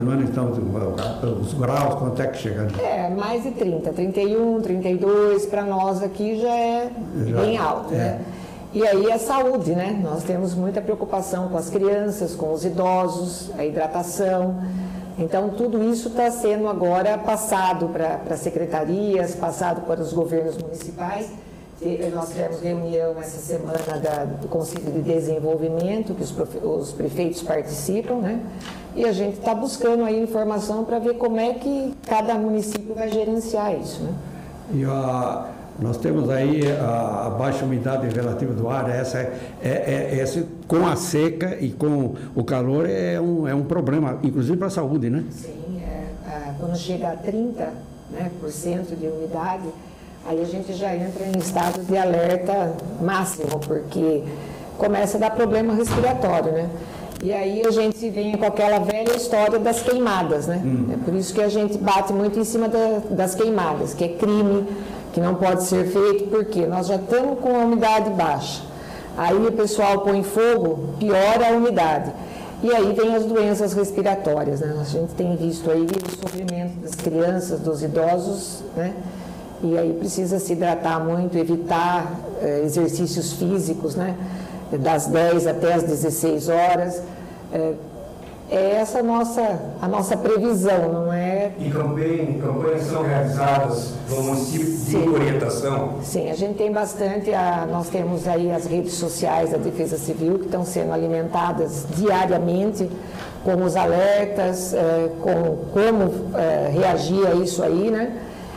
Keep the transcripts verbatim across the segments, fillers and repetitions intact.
ano estamos, os graus, quanto é que chega? É, mais de trinta, trinta e um, trinta e dois, para nós aqui já é já, bem alto, é. né? E aí a saúde, né? Nós temos muita preocupação com as crianças, com os idosos, a hidratação. Então, tudo isso está sendo agora passado para as secretarias, passado para os governos municipais. Nós tivemos reunião essa semana da, do Conselho de Desenvolvimento, que os, os prefeitos participam, né? E a gente está buscando aí informação para ver como é que cada município vai gerenciar isso, né? E a, nós temos aí a, a baixa umidade relativa do ar, essa, é, é, é, essa com a seca e com o calor é um, é um problema, inclusive para a saúde, né? Sim, é, é, quando chega a trinta por cento, né, de umidade, aí a gente já entra em estado de alerta máximo, porque começa a dar problema respiratório, né? E aí a gente vem com aquela velha história das queimadas, né? Hum. É por isso que a gente bate muito em cima da, das queimadas, que é crime, que não pode ser feito, porque nós já estamos com a umidade baixa. Aí o pessoal põe fogo, piora a umidade. E aí vem as doenças respiratórias, né? A gente tem visto aí o sofrimento das crianças, dos idosos, né? E aí precisa se hidratar muito, evitar eh, exercícios físicos, né? Das dez até as dezesseis horas. É, é essa a nossa, a nossa previsão, não é? E campanhas, campanhas são realizadas no município de Sim. orientação? Sim, a gente tem bastante, a, nós temos aí as redes sociais da Defesa Civil que estão sendo alimentadas diariamente com os alertas, é, com como é, reagir a isso aí, né?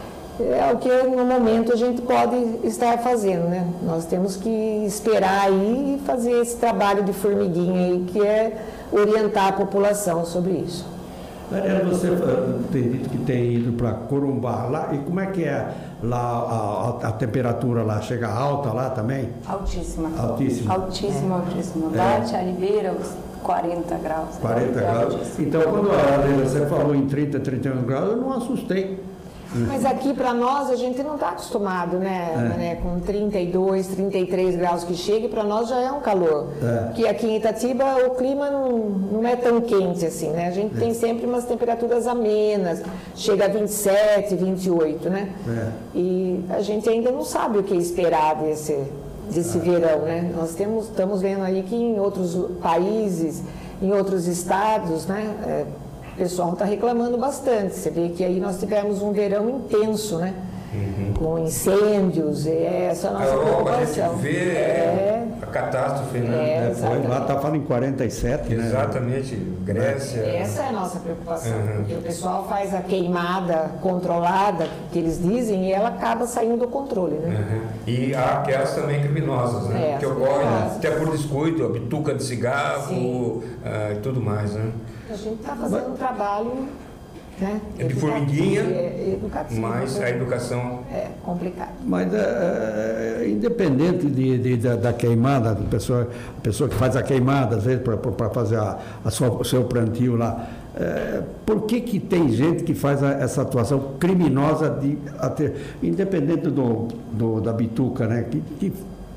É o que no momento a gente pode estar fazendo, né? Nós temos que esperar aí e fazer esse trabalho de formiguinha aí, que é orientar a população sobre isso. Daniela, você tem dito que tem ido para Corumbá lá, e como é que é lá a, a, a temperatura lá? Chega alta lá também? Altíssima. Altíssima. Altíssima, é. altíssima. Bate é. a Ribeira, os quarenta graus. quarenta graus. Então, quando a você falou em trinta, trinta e um graus, eu não assustei. Mas aqui para nós a gente não está acostumado, né, é. né? Com trinta e dois, trinta e três graus que chega, e para nós já é um calor. É. Porque aqui em Itatiba o clima não, não é tão quente assim, né? A gente é. tem sempre umas temperaturas amenas, chega a vinte e sete, vinte e oito, né? É. E a gente ainda não sabe o que esperar desse, desse é. verão, né? Nós temos, estamos vendo aí que em outros países, em outros estados, né? É, o pessoal está reclamando bastante. Você vê que aí nós tivemos um verão intenso, né? Uhum. Com incêndios, é essa a nossa a preocupação. A gente vê é, a catástrofe, né? É, lá está falando em quarenta e sete, né? Exatamente, Grécia. Essa é a nossa preocupação, uhum. porque o pessoal faz a queimada controlada, que eles dizem, e ela acaba saindo do controle, né? Uhum. E há aquelas também criminosas, né? É, que ocorrem até por descuido, a bituca de cigarro uh, e tudo mais, né? A gente está fazendo um trabalho, né, é de formiguinha, é, mas a educação é complicado. Mas é, é, independente de, de, da, da queimada, a pessoa, a pessoa que faz a queimada, às vezes, para fazer a, a sua, o seu plantio lá, é, por que que tem gente que faz a, essa atuação criminosa, de, até, independente do, do, da bituca, né, que, que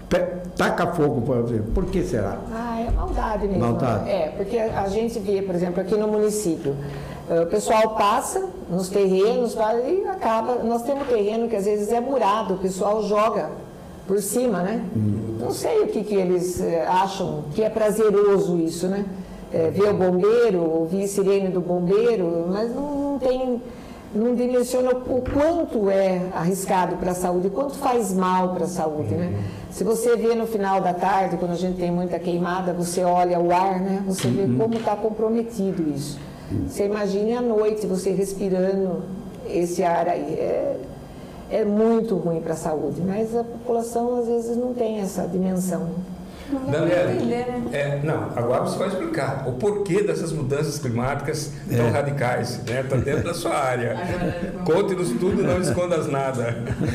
taca fogo, por exemplo. Por que será? Ah, é maldade mesmo. Maldade. É, porque a gente vê, por exemplo, aqui no município, o pessoal passa nos terrenos e acaba. Nós temos terreno que às vezes é murado, o pessoal joga por cima, né? Hum. Não sei o que, que eles acham que é prazeroso isso, né? É, ver o bombeiro, ouvir a sirene do bombeiro, mas não, não tem. Não dimensiona o quanto é arriscado para a saúde, quanto faz mal para a saúde, né? Se você vê no final da tarde, quando a gente tem muita queimada, você olha o ar, né? Você vê como está comprometido isso. Você imagine à noite você respirando esse ar aí. É, é muito ruim para a saúde, mas a população às vezes não tem essa dimensão. Daniela, é, não, agora você vai explicar o porquê dessas mudanças climáticas tão é. radicais, né? Está dentro da sua área. Conte-nos tudo, não escondas nada.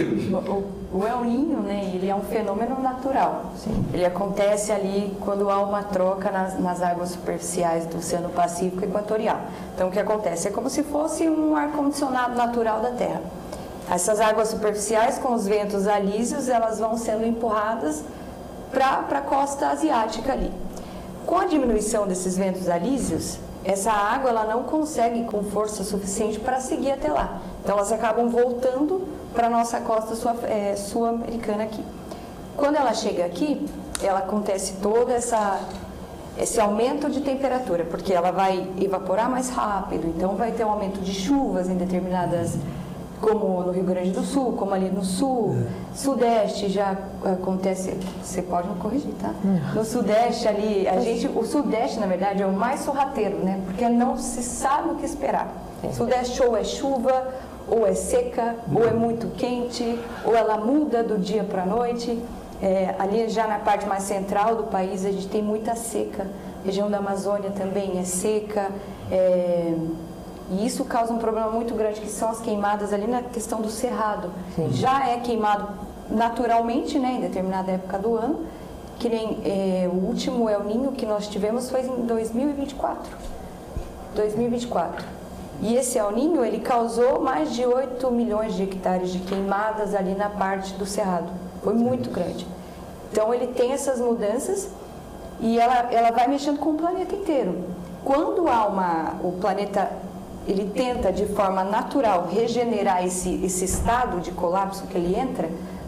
O, o El Niño, né, ele é um fenômeno natural. Sim. Ele acontece ali quando há uma troca nas, nas águas superficiais do Oceano Pacífico Equatorial. Então, o que acontece? É como se fosse um ar-condicionado natural da Terra. Essas águas superficiais, com os ventos alísios, elas vão sendo empurradas para a costa asiática ali. Com a diminuição desses ventos alísios, essa água ela não consegue com força suficiente para seguir até lá. Então elas acabam voltando para a nossa costa sul-americana aqui. Quando ela chega aqui, ela acontece toda essa esse aumento de temperatura, porque ela vai evaporar mais rápido, então vai ter um aumento de chuvas em determinadas, como no Rio Grande do Sul, como ali no sul, sudeste já acontece, você pode me corrigir, tá? No sudeste ali, a gente, o sudeste na verdade é o mais sorrateiro, né? Porque não se sabe o que esperar. Sudeste ou é chuva, ou é seca, ou é muito quente, ou ela muda do dia para a noite. É, ali já na parte mais central do país a gente tem muita seca, a região da Amazônia também é seca, é, e isso causa um problema muito grande, que são as queimadas ali na questão do cerrado. Sim. Já é queimado naturalmente, né, em determinada época do ano, que nem é, o último El Niño que nós tivemos foi em dois mil e vinte e quatro. dois mil e vinte e quatro. E esse El Niño, ele causou mais de oito milhões de hectares de queimadas ali na parte do cerrado. Foi muito grande. Então ele tem essas mudanças e ela, ela vai mexendo com o planeta inteiro. Quando há uma, o planeta ele tenta de forma natural regenerar esse, esse estado de colapso que ele entra,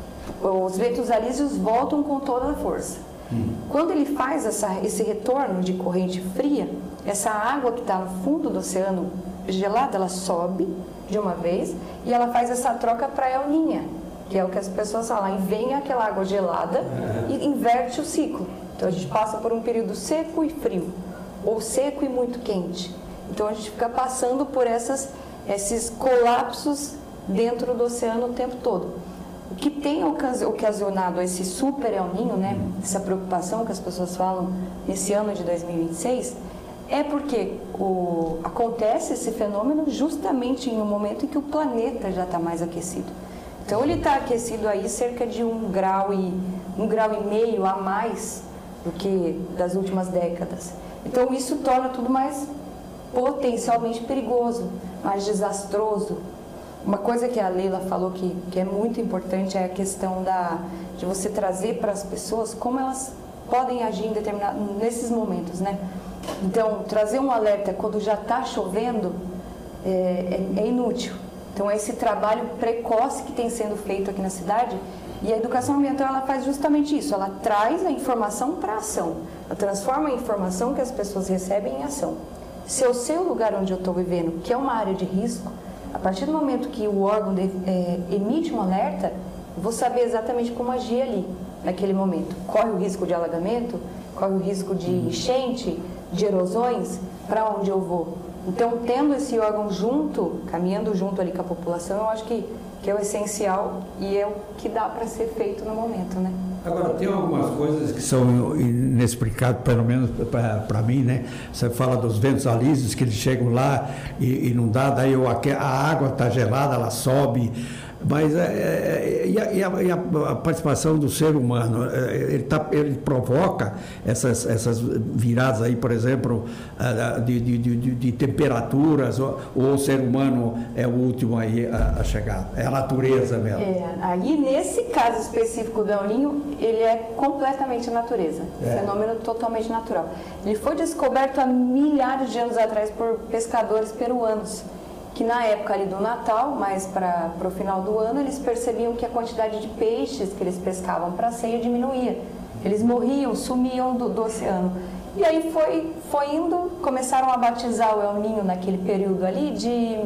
os ventos alísios voltam com toda a força. Hum. Quando ele faz essa, esse retorno de corrente fria, essa água que está no fundo do oceano gelada, ela sobe de uma vez e ela faz essa troca para El Niño, que é o que as pessoas falam, vem aquela água gelada e inverte o ciclo. Então a gente passa por um período seco e frio, ou seco e muito quente. Então a gente fica passando por essas, esses colapsos dentro do oceano o tempo todo. O que tem ocasionado esse super El Niño, né, essa preocupação que as pessoas falam nesse ano de dois mil e vinte e seis, é porque o, acontece esse fenômeno justamente em um momento em que o planeta já está mais aquecido. Então ele está aquecido aí cerca de um grau e um grau e meio a mais do que das últimas décadas. Então isso torna tudo mais potencialmente perigoso, mais desastroso. Uma coisa que a Leila falou que, que é muito importante é a questão da, de você trazer para as pessoas como elas podem agir em determinado, nesses momentos, né? Então trazer um alerta quando já está chovendo é, é, é inútil. Então, esse trabalho precoce que tem sendo feito aqui na cidade, e a educação ambiental ela faz justamente isso, ela traz a informação para a ação, ela transforma a informação que as pessoas recebem em ação. Se eu sei o lugar onde eu estou vivendo, que é uma área de risco, a partir do momento que o órgão de, é, emite um alerta, eu vou saber exatamente como agir ali, naquele momento. Corre o risco de alagamento, corre o risco de enchente, de erosões, para onde eu vou. Então, tendo esse órgão junto, caminhando junto ali com a população, eu acho que, que é o essencial e é o que dá para ser feito no momento, né? Agora, tem algumas coisas que são inexplicadas, pelo menos para mim, né? Você fala dos ventos alísios, que eles chegam lá e, e não dá, daí a água está gelada, ela sobe. Mas é, é, e, a, e, a, e a participação do ser humano, ele, tá, ele provoca essas, essas viradas aí, por exemplo, de, de, de, de temperaturas, ou, ou o ser humano é o último aí a, a chegar, é a natureza mesmo. É, aí nesse caso específico do El Niño, ele é completamente natureza, é. Fenômeno totalmente natural. Ele foi descoberto há milhares de anos atrás por pescadores peruanos, que na época ali do Natal, mais para o final do ano, eles percebiam que a quantidade de peixes que eles pescavam para a ceia diminuía. Eles morriam, sumiam do, do oceano. E aí foi, foi indo, começaram a batizar o El Niño naquele período ali de...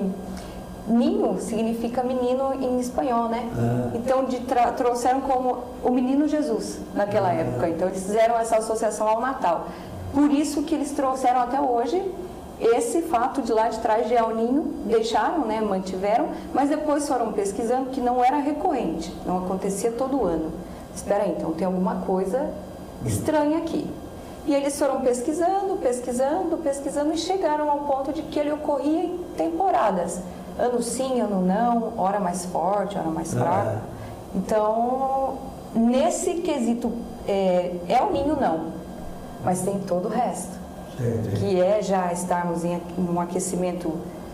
Ninho significa menino em espanhol, né? Ah. Então de tra- trouxeram como o menino Jesus naquela ah. época. Então eles fizeram essa associação ao Natal. Por isso que eles trouxeram até hoje esse fato de lá de trás de El Niño, deixaram, né, mantiveram, mas depois foram pesquisando que não era recorrente, não acontecia todo ano. Espera aí, então tem alguma coisa estranha aqui. E eles foram pesquisando, pesquisando, pesquisando e chegaram ao ponto de que ele ocorria em temporadas. Ano sim, ano não, hora mais forte, hora mais fraca. Ah. Então, nesse quesito, é, El Niño não, mas tem todo o resto. Que é já estarmos em um aquecimento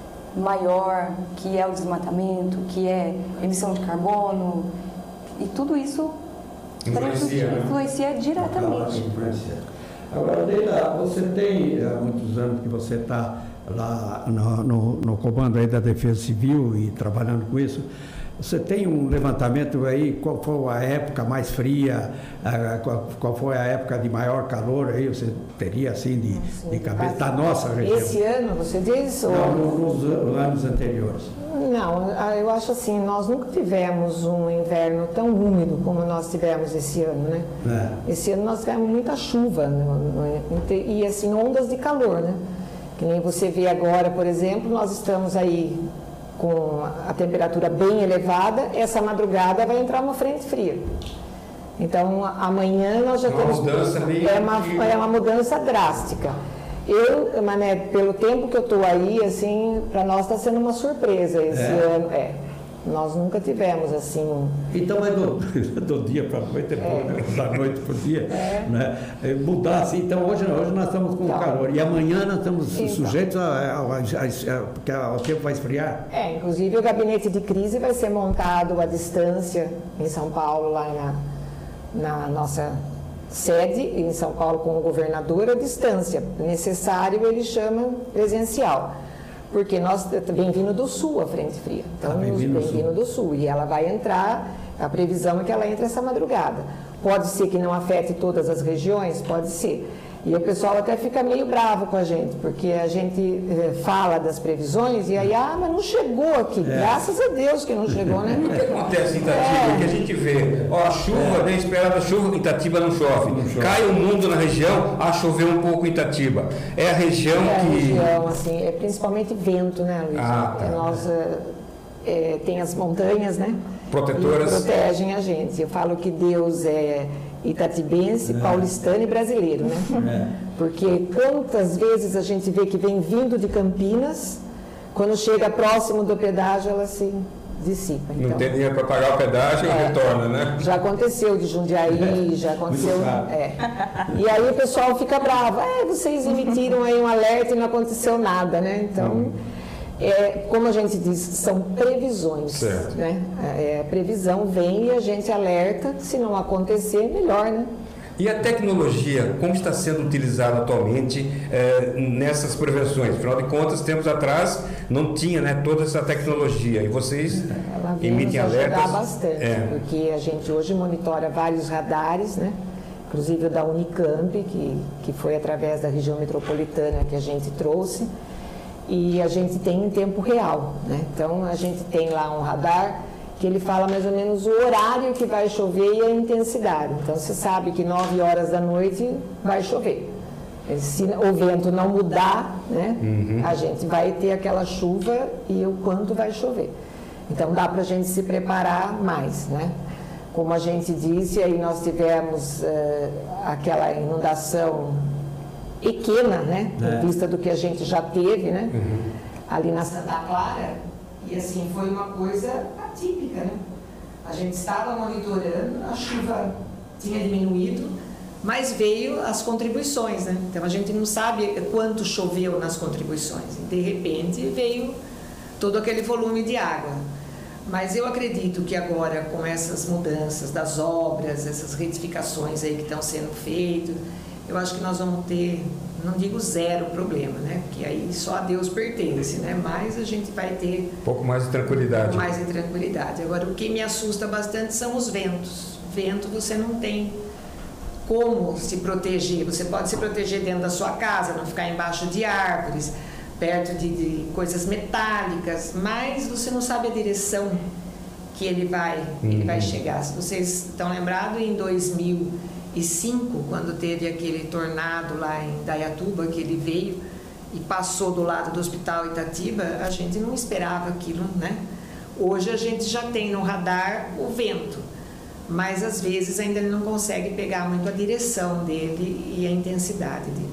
maior, que é o desmatamento, que é emissão de carbono, e tudo isso influencia, influencia né? diretamente. Agora, Leila, você tem há muitos anos que você está lá no, no, no comando aí da Defesa Civil e trabalhando com isso. Você tem um levantamento aí, qual foi a época mais fria, qual, qual foi a época de maior calor aí, você teria assim de, Sim, de cabeça da nossa região? Esse ano, você diz? Ou... Não, nos, nos anos anteriores. Não, eu acho assim, nós nunca tivemos um inverno tão úmido como nós tivemos esse ano, né? É. Esse ano nós tivemos muita chuva no, no, e assim, ondas de calor, né? Que nem você vê agora, por exemplo, nós estamos aí com a temperatura bem elevada, essa madrugada vai entrar uma frente fria. Então, amanhã nós já uma temos... Mudança é, uma, é uma mudança drástica. Eu, Mané, pelo tempo que eu estou aí, assim, para nós está sendo uma surpresa esse é. ano. É. Nós nunca tivemos assim um... Então é do, do dia para a noite, é. Bom, da noite para o dia, é. Né? Mudar assim. Então hoje, hoje nós estamos com então, calor e amanhã nós estamos então, sujeitos a, a, a, a, porque o tempo vai esfriar. É, inclusive o gabinete de crise vai ser montado à distância em São Paulo, lá na, na nossa sede em São Paulo com o governador, à distância. Necessário ele chama presencial. Porque nós vem vindo do sul a frente fria, então ah, vem vindo, vindo do sul e ela vai entrar, a previsão é que ela entre essa madrugada. Pode ser que não afete todas as regiões, pode ser. E o pessoal até fica meio bravo com a gente, porque a gente eh, fala das previsões e aí, ah, mas não chegou aqui, é. Graças a Deus que não chegou, né? O que acontece em Itatiba? É. Que a gente vê, ó, a chuva, é. Né, esperada chuva, Itatiba não chove. não chove. Cai o mundo na região, ah, choveu um pouco em Itatiba. É a região é que... É a região, assim, é principalmente vento, né, Luiz? Ah, tá. Nós, é, tem as montanhas, né? Protetoras. E protegem a gente. Eu falo que Deus é... itatibense, é. Paulistano e brasileiro, né? É. Porque quantas vezes a gente vê que vem vindo de Campinas, quando chega próximo do pedágio, ela se dissipa. Então, não tem dinheiro para pagar o pedágio, é, retorna, né? Já aconteceu de Jundiaí, é. já aconteceu... É. E aí o pessoal fica bravo. É, vocês emitiram aí um alerta e não aconteceu nada, né? Então... Hum. É, como a gente diz, são previsões, certo. Né? É, a previsão vem e a gente alerta, se não acontecer, melhor, né? E a tecnologia, como está sendo utilizada atualmente é, nessas prevenções? Afinal de contas, tempos atrás não tinha, né, toda essa tecnologia e vocês Ela emitem alertas. Ela bastante, é. Porque a gente hoje monitora vários radares, né? Inclusive o da Unicamp, que, que foi através da região metropolitana que a gente trouxe. E a gente tem em tempo real, né? Então a gente tem lá um radar que ele fala mais ou menos o horário que vai chover e a intensidade. Então você sabe que nove horas da noite vai chover. Se o vento não mudar, né, uhum. a gente vai ter aquela chuva e o quanto vai chover. Então dá para a gente se preparar mais, né? Como a gente disse, aí nós tivemos uh, aquela inundação pequena, né, é. Em vista do que a gente já teve, né, uhum. ali na Santa Clara, e assim, foi uma coisa atípica, né, a gente estava monitorando, a chuva tinha diminuído, mas veio as contribuições, né, então a gente não sabe quanto choveu nas contribuições, e de repente veio todo aquele volume de água, mas eu acredito que agora com essas mudanças das obras, essas retificações aí que estão sendo feitas, eu acho que nós vamos ter, não digo zero problema, né? Porque aí só a Deus pertence, né? Mas a gente vai ter... Um pouco mais de tranquilidade. Um pouco mais de tranquilidade. Agora, o que me assusta bastante são os ventos. Vento você não tem como se proteger. Você pode se proteger dentro da sua casa, não ficar embaixo de árvores, perto de, de coisas metálicas, mas você não sabe a direção que ele vai, uhum. ele vai chegar. Se vocês estão lembrados, em dois mil e cinco, quando teve aquele tornado lá em Dayatuba, que ele veio e passou do lado do Hospital Itatiba, a gente não esperava aquilo, né? Hoje a gente já tem no radar o vento, mas às vezes ainda não consegue pegar muito a direção dele e a intensidade dele.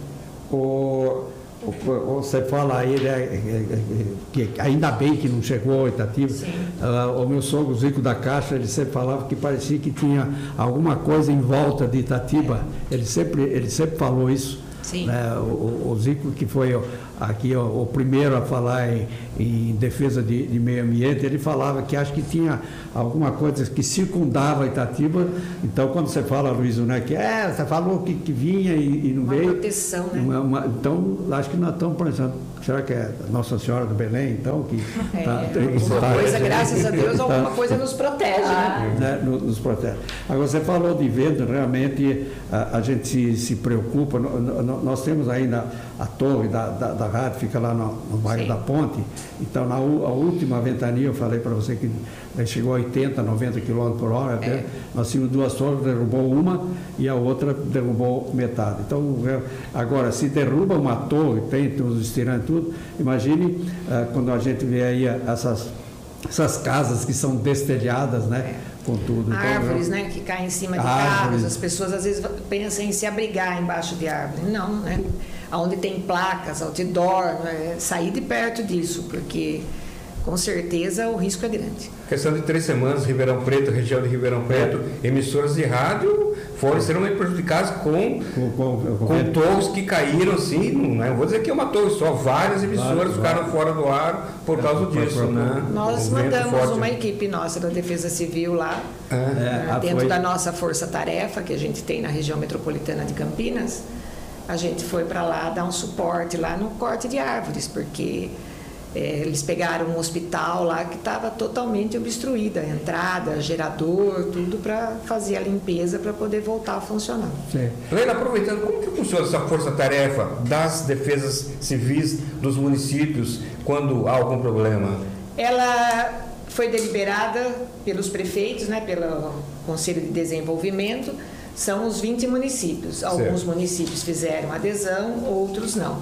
O, o, você fala aí, né, que ainda bem que não chegou a Itatiba. Uh, o meu sogro Zico da Caixa, ele sempre falava que parecia que tinha alguma coisa em volta de Itatiba. Ele sempre, ele sempre falou isso. Sim. Né? O, o Zico, que foi aqui o, o primeiro a falar em, em defesa de, de meio ambiente, ele falava que acho que tinha alguma coisa que circundava Itatiba. Então, quando você fala, Luiz, né, que é, você falou que, que vinha e, e não uma veio. Uma proteção, né? Uma, uma, então, acho que nós estamos pensando, será que é Nossa Senhora do Belém, então, que é, tá, alguma tá, coisa, graças a Deus, tá, alguma coisa nos protege, ah, né? né? Nos protege. Agora, você falou de vento, realmente a, a gente se, se preocupa. No, no, nós temos ainda a torre da, da, da rádio, fica lá no, no bairro Sim. da Ponte. Então, na a última ventania, eu falei para você que chegou a oitenta, noventa quilômetros por hora. Até, é. Nós tínhamos duas torres, derrubou uma e a outra derrubou metade. Então, agora, se derruba uma torre, tem, tem os estirantes tudo, imagine uh, quando a gente vê aí essas, essas casas que são destelhadas, né? É. Com tudo. Árvores, então, né, que caem em cima de árvores. carros, as pessoas às vezes pensam em se abrigar embaixo de árvore. Não, né? Onde tem placas, outdoor, né? Sair de perto disso, porque com certeza o risco é grande. Questão de três semanas, Ribeirão Preto, região de Ribeirão Preto, é. emissoras de rádio foram extremamente prejudicadas com, com, com, com, com torres que caíram assim, não, é, não vou dizer que é uma torre só, várias emissoras várias, ficaram várias. fora do ar por é, causa disso. Por, por, né? Nós mandamos uma equipe nossa da Defesa Civil lá, é. né, dentro foi... da nossa força-tarefa que a gente tem na região metropolitana de Campinas. A gente foi para lá dar um suporte lá no corte de árvores, porque é, eles pegaram um hospital lá que estava totalmente obstruída, a entrada, gerador, tudo para fazer a limpeza para poder voltar a funcionar. Sim. Leila, aproveitando, como que funciona essa força-tarefa das defesas civis dos municípios quando há algum problema? Ela foi deliberada pelos prefeitos, né, pelo Conselho de Desenvolvimento. São os vinte municípios. Alguns certo. municípios fizeram adesão, outros não.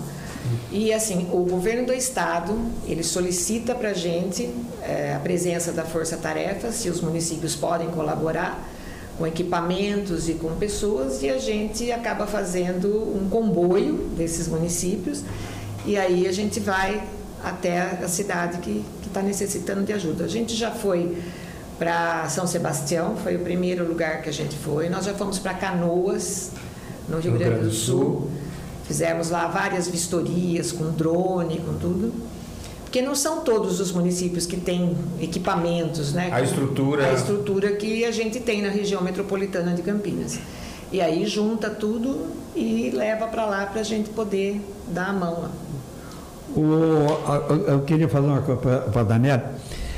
E assim, o governo do estado, ele solicita para a gente é, a presença da força-tarefa, se os municípios podem colaborar com equipamentos e com pessoas, e a gente acaba fazendo um comboio desses municípios, e aí a gente vai até a cidade que está necessitando de ajuda. A gente já foi para São Sebastião, foi o primeiro lugar que a gente foi. Nós já fomos para Canoas, no Rio Grande do Sul. Fizemos lá várias vistorias com drone, com tudo. Porque não são todos os municípios que têm equipamentos, né? A estrutura... A estrutura que a gente tem na região metropolitana de Campinas. E aí junta tudo e leva para lá para a gente poder dar a mão lá. O, eu queria fazer uma coisa para a Daniela.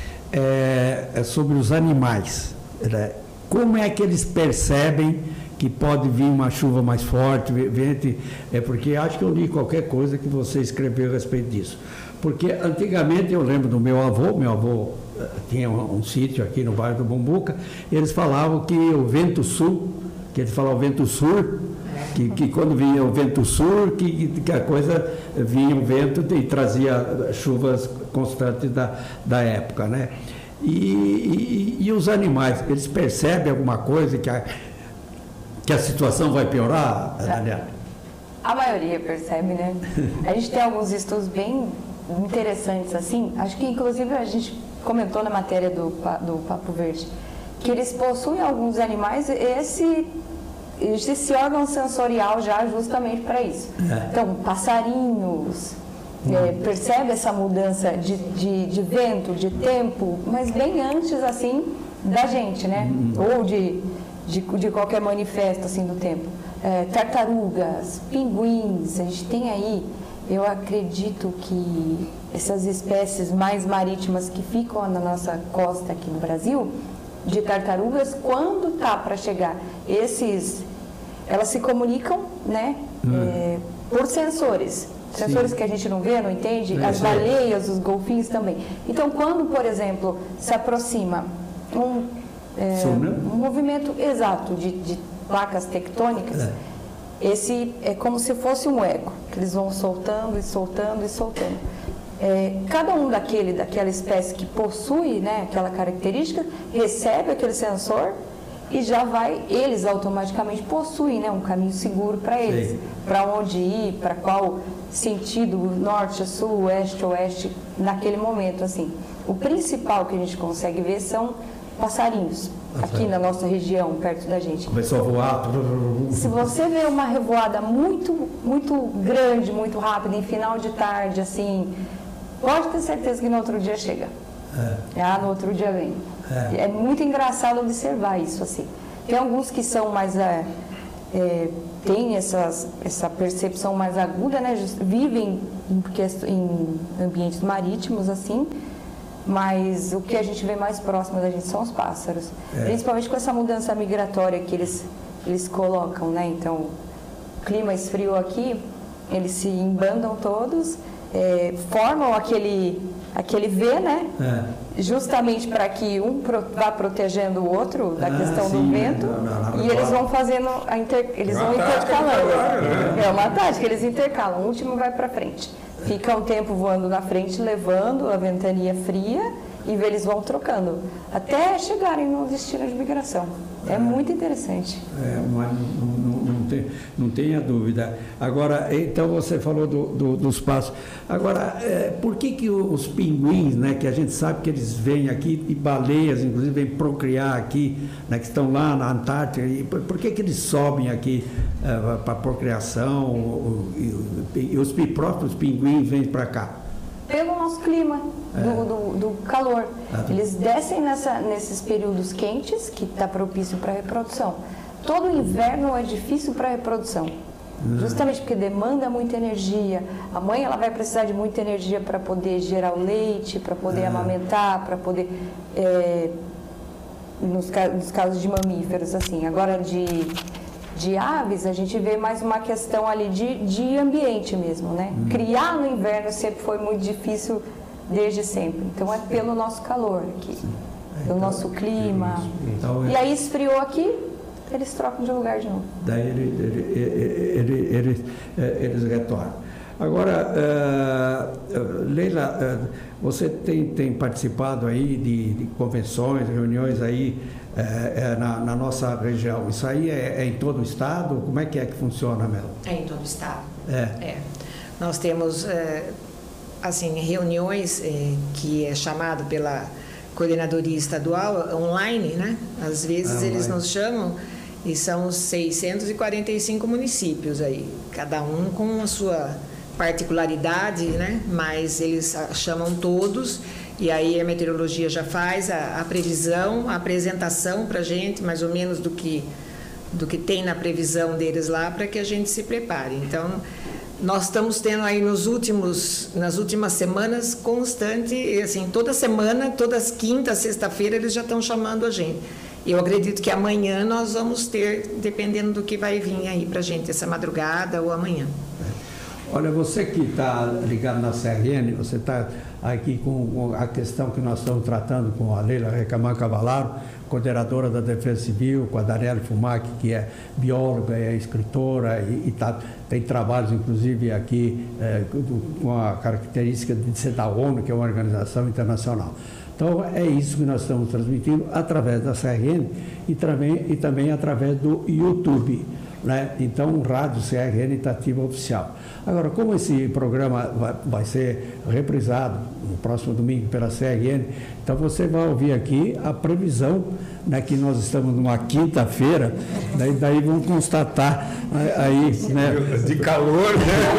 É, é sobre os animais. Né? Como é que eles percebem que pode vir uma chuva mais forte, vento? É porque acho que eu li qualquer coisa que você escreveu a respeito disso. Porque antigamente eu lembro do meu avô, meu avô uh, tinha um, um sítio aqui no bairro do Bumbuca, eles falavam que o vento sul, que eles falavam vento sul, que, que quando vinha o vento sul, que, que a coisa vinha o vento e trazia chuvas constantes da, da época, né? E, e, e os animais, eles percebem alguma coisa que a, que a situação vai piorar, Daniela? A maioria percebe, né? A gente tem alguns estudos bem interessantes, assim, acho que inclusive a gente comentou na matéria do, do Papo Verde, que eles possuem alguns animais, esse... esse órgão sensorial já justamente para isso. É. Então, passarinhos, hum. é, percebe essa mudança de, de, de vento, de tempo, mas bem antes, assim, da gente, né? Hum. Ou de, de, de qualquer manifesto, assim, do tempo. É, tartarugas, pinguins, a gente tem aí, eu acredito que essas espécies mais marítimas que ficam na nossa costa aqui no Brasil, de tartarugas, quando tá para chegar esses... Elas se comunicam, né, hum. é, por sensores. Sensores Sim. que a gente não vê, não entende. É, As baleias, os golfinhos também. Então, quando, por exemplo, se aproxima um, é, um movimento exato de, de placas tectônicas, é. esse é como se fosse um eco, que eles vão soltando e soltando e soltando. É, cada um daquele, daquela espécie que possui, né, aquela característica, recebe aquele sensor e já vai, eles automaticamente possuem, né, um caminho seguro para eles, para onde ir, para qual sentido, norte, sul, oeste, oeste, naquele momento, assim. O principal que a gente consegue ver são passarinhos, aqui na nossa região, perto da gente. Começou a voar. Se você vê uma revoada muito, muito grande, muito rápida, em final de tarde, assim, pode ter certeza que no outro dia chega. É. Ah, no outro dia vem. É. É muito engraçado observar isso, assim. Tem alguns que são mais... É, é, tem essas, essa percepção mais aguda, né? Vivem em, em ambientes marítimos, assim, mas o que a gente vê mais próximo da gente são os pássaros. É. Principalmente com essa mudança migratória que eles, eles colocam, né? Então, o clima esfriou aqui, eles se embandam todos, é, formam aquele, aquele V, né? É. Justamente para que um pro, vá protegendo o outro da ah, questão sim, do vento, não, não, não, e eles vão fazendo, a inter, eles vão intercalando. É uma tática, eles intercalam, o último vai para frente. Fica um tempo voando na frente, levando a ventania fria, e eles vão trocando, até chegarem no destino de migração. É, é muito interessante. É, mas não, não, não, tem, não tenha dúvida. Agora, então você falou do, do, dos pássaros. Agora, é, por que que os pinguins, né, que a gente sabe que eles vêm aqui, e baleias, inclusive, vêm procriar aqui, né, que estão lá na Antártica, e por, por que que eles sobem aqui é, para procriação, e, e os próprios pinguins vêm para cá? Pelo nosso clima, é. do, do, do calor. Ah, eles descem nessa, nesses períodos quentes, que está propício para a reprodução. Todo inverno é difícil para a reprodução, ah. justamente porque demanda muita energia. A mãe ela vai precisar de muita energia para poder gerar o leite, para poder ah. amamentar, para poder... É, nos, nos casos de mamíferos, assim. Agora, de... de aves, a gente vê mais uma questão ali de, de ambiente mesmo, né? Hum. Criar no inverno sempre foi muito difícil desde sempre. Então é pelo nosso calor aqui, é, pelo então, nosso clima. Então, e aí esfriou aqui, eles trocam de lugar de novo. Daí ele, ele, ele, ele, ele, eles retornam. Agora, uh, Leila, uh, você tem, tem participado aí de, de convenções, reuniões aí É, é, na, na nossa região. Isso aí é, é em todo o estado? Como é que é que funciona, Mel? É em todo o estado. É. é. Nós temos é, assim, reuniões é, que é chamado pela coordenadoria estadual online, né? Às vezes ah, eles nos chamam e são seiscentos e quarenta e cinco municípios aí, cada um com a sua particularidade, né? Mas eles chamam todos. E aí a meteorologia já faz a, a previsão, a apresentação para a gente, mais ou menos do que, do que tem na previsão deles lá, para que a gente se prepare. Então, nós estamos tendo aí nos últimos, nas últimas semanas, constante, assim, toda semana, todas quinta, sexta-feira, eles já estão chamando a gente. Eu acredito que amanhã nós vamos ter, dependendo do que vai vir aí para a gente, essa madrugada ou amanhã. Olha, você que está ligado na C R N, você está aqui com a questão que nós estamos tratando com a Leila Recamã Cavalaro, coordenadora da Defesa Civil, com a Daniela Fumac, que é bióloga, é escritora e, e tá, tem trabalhos, inclusive, aqui é, com a característica de ser da ONU, que é uma organização internacional. Então, é isso que nós estamos transmitindo através da C R N e também, e também através do YouTube. Né? Então, o Rádio C R N está ativo oficial. Agora, como esse programa vai, vai ser reprisado no próximo domingo pela C R N, então você vai ouvir aqui a previsão, né, que nós estamos numa quinta-feira, daí, daí vamos constatar aí, né, de calor,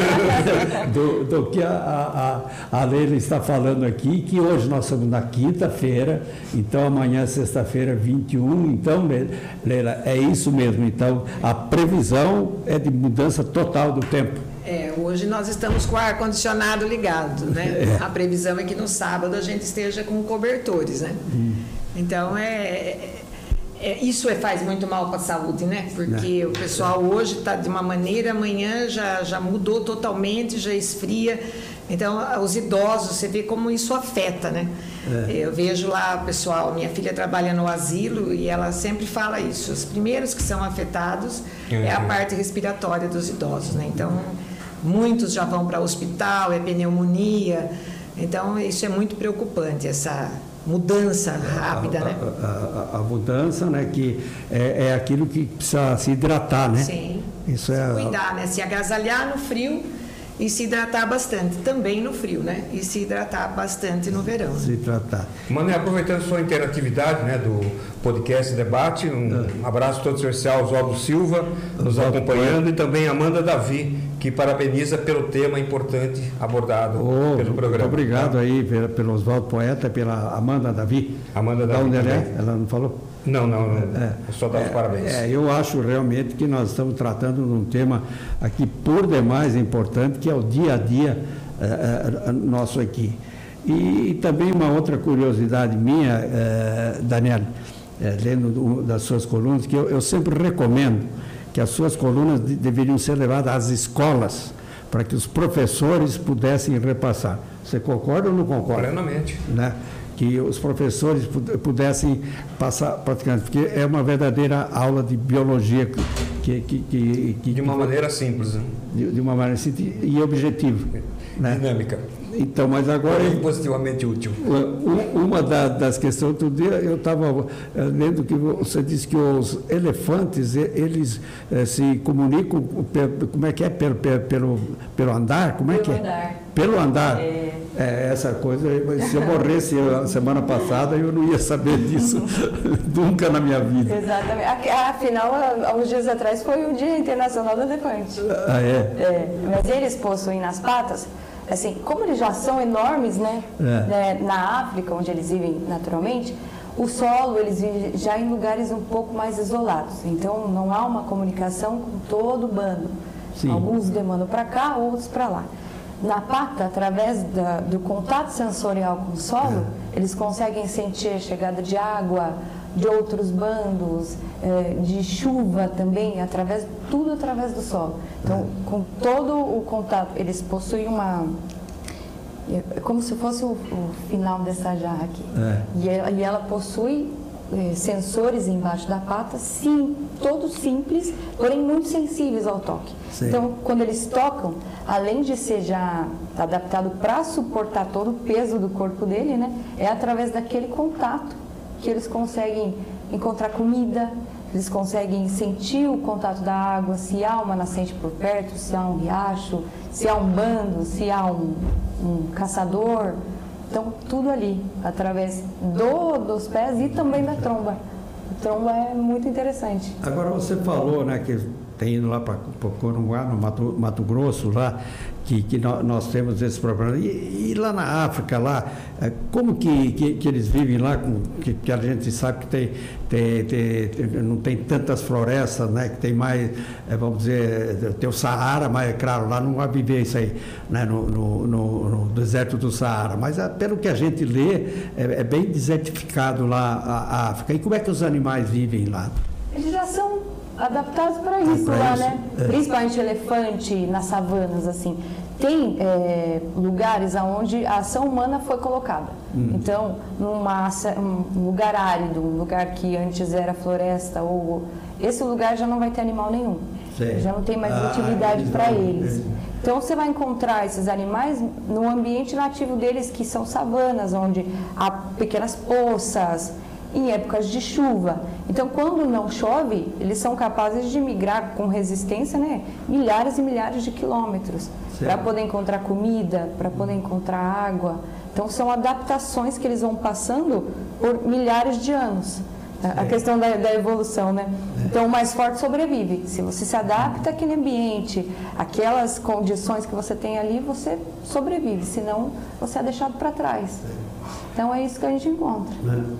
né? do, do que a, a, a Leila está falando aqui, que hoje nós estamos na quinta-feira, então amanhã, sexta-feira, vinte e um, então, Leila, é isso mesmo, então a previsão é de mudança total do tempo. É, hoje nós estamos com o ar-condicionado ligado, né? É. A previsão é que no sábado a gente esteja com cobertores, né? Hum. Então, é, é, isso é, faz muito mal para a saúde, né? Porque é. o pessoal hoje está de uma maneira, amanhã já, já mudou totalmente, já esfria. Então, os idosos, você vê como isso afeta, né? É. Eu vejo lá o pessoal, minha filha trabalha no asilo e ela sempre fala isso. Os primeiros que são afetados uhum. é a parte respiratória dos idosos, né? Então, muitos já vão para o hospital, é pneumonia. Então, isso é muito preocupante, essa mudança rápida, a, né? A, a, a mudança, né? Que é, é aquilo que precisa se hidratar, né? Sim. Isso se é cuidar, né? Se agasalhar no frio e se hidratar bastante, também no frio, né? E se hidratar bastante no verão. Se hidratar. Mané, aproveitando sua interatividade, né, do podcast Debate, um é. abraço todo especial ao Oswaldo Silva, nos Oswaldo acompanhando, e também a Amanda Davi, que parabeniza pelo tema importante abordado oh, pelo programa. Muito obrigado aí pelo, pelo Oswaldo Poeta, pela Amanda Davi. Amanda Davi. Da onde ela é? Ela não falou? Não, não, não. É, só dar os é, parabéns. É, eu acho realmente que nós estamos tratando de um tema aqui por demais importante, que é o dia a dia é, é, nosso aqui. E, e também uma outra curiosidade minha, é, Daniel, é, lendo do, das suas colunas, que eu, eu sempre recomendo que as suas colunas de, deveriam ser levadas às escolas, para que os professores pudessem repassar. Você concorda ou não concorda? Plenamente. Né? Que os professores pudessem passar praticamente, porque é uma verdadeira aula de biologia que, que, que, que de uma maneira simples, né? de, de uma maneira simples e objetiva, né? Dinâmica. Então, mas agora é positivamente útil. Uma das questões, outro dia eu estava lendo que você disse que os elefantes eles se comunicam, como é que é, pelo, pelo, pelo andar, como é que é? Andar. Pelo andar. É. É, essa coisa, se eu morresse a semana passada, eu não ia saber disso nunca na minha vida. Exatamente. Afinal, há uns dias atrás foi o Dia Internacional do Elefante. Ah, é? É, mas eles possuem nas patas, assim, como eles já são enormes, né, é. né, na África, onde eles vivem naturalmente, o solo, eles vivem já em lugares um pouco mais isolados. Então, não há uma comunicação com todo o bando. Sim. Alguns demandam para cá, outros para lá. Na pata, através da, do contato sensorial com o solo, é. eles conseguem sentir a chegada de água, de outros bandos, é, de chuva também, através, tudo através do solo. Então, com todo o contato, eles possuem uma... É como se fosse o, o final dessa jarra aqui. É. E, ela, e ela possui é, sensores embaixo da pata, sim, todos simples, porém muito sensíveis ao toque. Sim. Então, quando eles tocam, além de ser já adaptado para suportar todo o peso do corpo dele, né, é através daquele contato que eles conseguem encontrar comida, eles conseguem sentir o contato da água, se há uma nascente por perto, se há um riacho, se há um bando, se há um, um caçador. Então, tudo ali, através do, dos pés e também da tromba. A tromba é muito interessante. Agora, você falou, né, que tem ido lá para o Corumbá, no Mato, Mato Grosso, lá, que, que nós, nós temos esse problema. E, e lá na África, lá, como que, que, que eles vivem lá, com, que, que a gente sabe que tem, tem, tem, não tem tantas florestas, né, que tem mais, vamos dizer, tem o Saara, mas, claro, lá não vai viver isso aí, né, no, no, no, no deserto do Saara. Mas, pelo que a gente lê, é, é bem desertificado lá a, a África. E como é que os animais vivem lá? Eles já são adaptados para isso ah, lá, isso. né? É. Principalmente elefante nas savanas, assim. Tem é, lugares onde a ação humana foi colocada. Hum. Então, numa, um lugar árido, um lugar que antes era floresta, ou esse lugar já não vai ter animal nenhum. Sim. Já não tem mais ah, utilidade para eles. É. Então, você vai encontrar esses animais no ambiente nativo deles, que são savanas, onde há pequenas poças, em épocas de chuva. Então, quando não chove, eles são capazes de migrar com resistência, né, milhares e milhares de quilômetros para poder encontrar comida, para poder encontrar água. Então, são adaptações que eles vão passando por milhares de anos. A, a questão da, da evolução, né? É. Então, o mais forte sobrevive. Se você se adapta àquele ambiente, aquelas condições que você tem ali, você sobrevive. Senão, você é deixado para trás. Então, é isso que a gente encontra.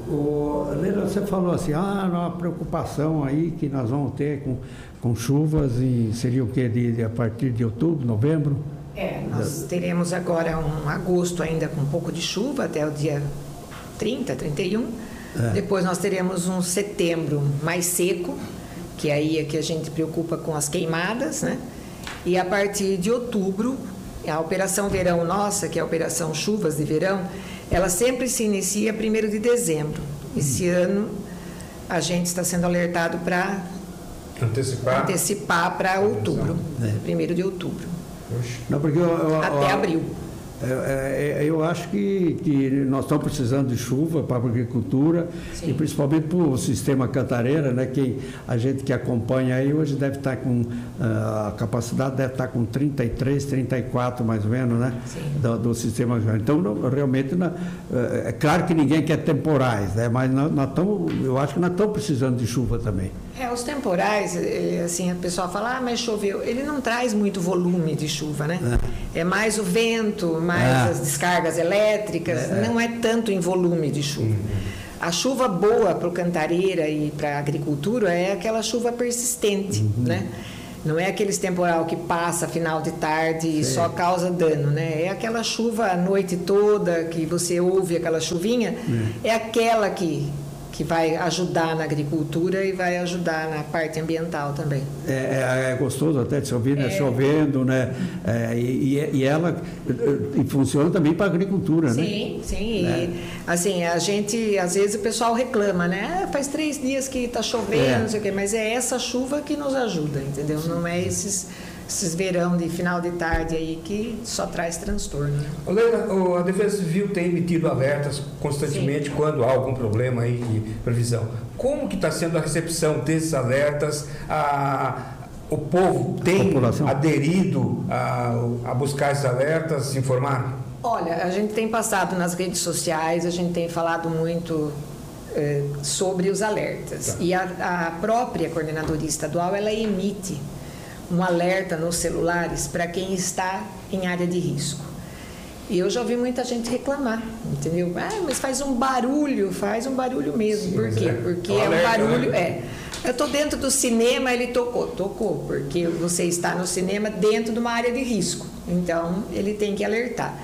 O, Leila, você falou assim, ah, uma preocupação aí que nós vamos ter com, com chuvas, e seria o quê? De, de, a partir de outubro, novembro? É, nós teremos agora um agosto ainda com um pouco de chuva, até o dia trinta, trinta e um. É. Depois nós teremos um setembro mais seco, que aí é que a gente preocupa com as queimadas, né? E a partir de outubro, a Operação Verão nossa, que é a Operação Chuvas de Verão, ela sempre se inicia primeiro de dezembro. Esse hum. ano a gente está sendo alertado para antecipar, antecipar para outubro, é. primeiro de outubro. Não, porque eu, eu, até eu, abril. é, é, eu acho que, que nós estamos precisando de chuva para a agricultura. Sim. E principalmente para o sistema Cantareira, né? Que a gente que acompanha aí hoje deve estar com, a capacidade deve estar com trinta e três, trinta e quatro mais ou menos, né? Do, do sistema. Então, não, realmente, não, é claro que ninguém quer temporais, né? Mas nós, nós estamos, eu acho que nós estamos precisando de chuva também. É, os temporais, assim, a pessoa fala, ah, mas choveu. Ele não traz muito volume de chuva, né? É, é mais o vento, mais é. as descargas elétricas, é. não é tanto em volume de chuva. Uhum. A chuva boa para o Cantareira e para a agricultura é aquela chuva persistente, uhum. né? Não é aqueles temporal que passa final de tarde e Sim. só causa dano, né? É aquela chuva a noite toda, que você ouve aquela chuvinha, uhum. é aquela que... que vai ajudar na agricultura e vai ajudar na parte ambiental também. É, é, é gostoso até de se ouvir, né? É. Chovendo, né? É, e, e ela e funciona também para a agricultura, sim, né? Sim, sim. É. Assim, a gente, às vezes o pessoal reclama, né? Ah, faz três dias que está chovendo, é. não sei o quê, mas é essa chuva que nos ajuda, entendeu? Sim. Não é esses... esses verão de final de tarde aí que só traz transtorno. Leila, a Defesa Civil tem emitido alertas constantemente Sim. quando há algum problema aí de previsão. Como que está sendo a recepção desses alertas? A, o povo tem aderido a, a buscar esses alertas, se informar? Olha, a gente tem passado nas redes sociais, a gente tem falado muito eh, sobre os alertas. Tá. E a, a própria coordenadoria estadual, ela emite um alerta nos celulares para quem está em área de risco. E eu já ouvi muita gente reclamar, entendeu? Ah, mas faz um barulho, faz um barulho mesmo. Sim, Por quê? É. Porque é, um alerta, barulho... Né? É. Eu estou dentro do cinema, ele tocou. Tocou, porque você está no cinema dentro de uma área de risco. Então, ele tem que alertar.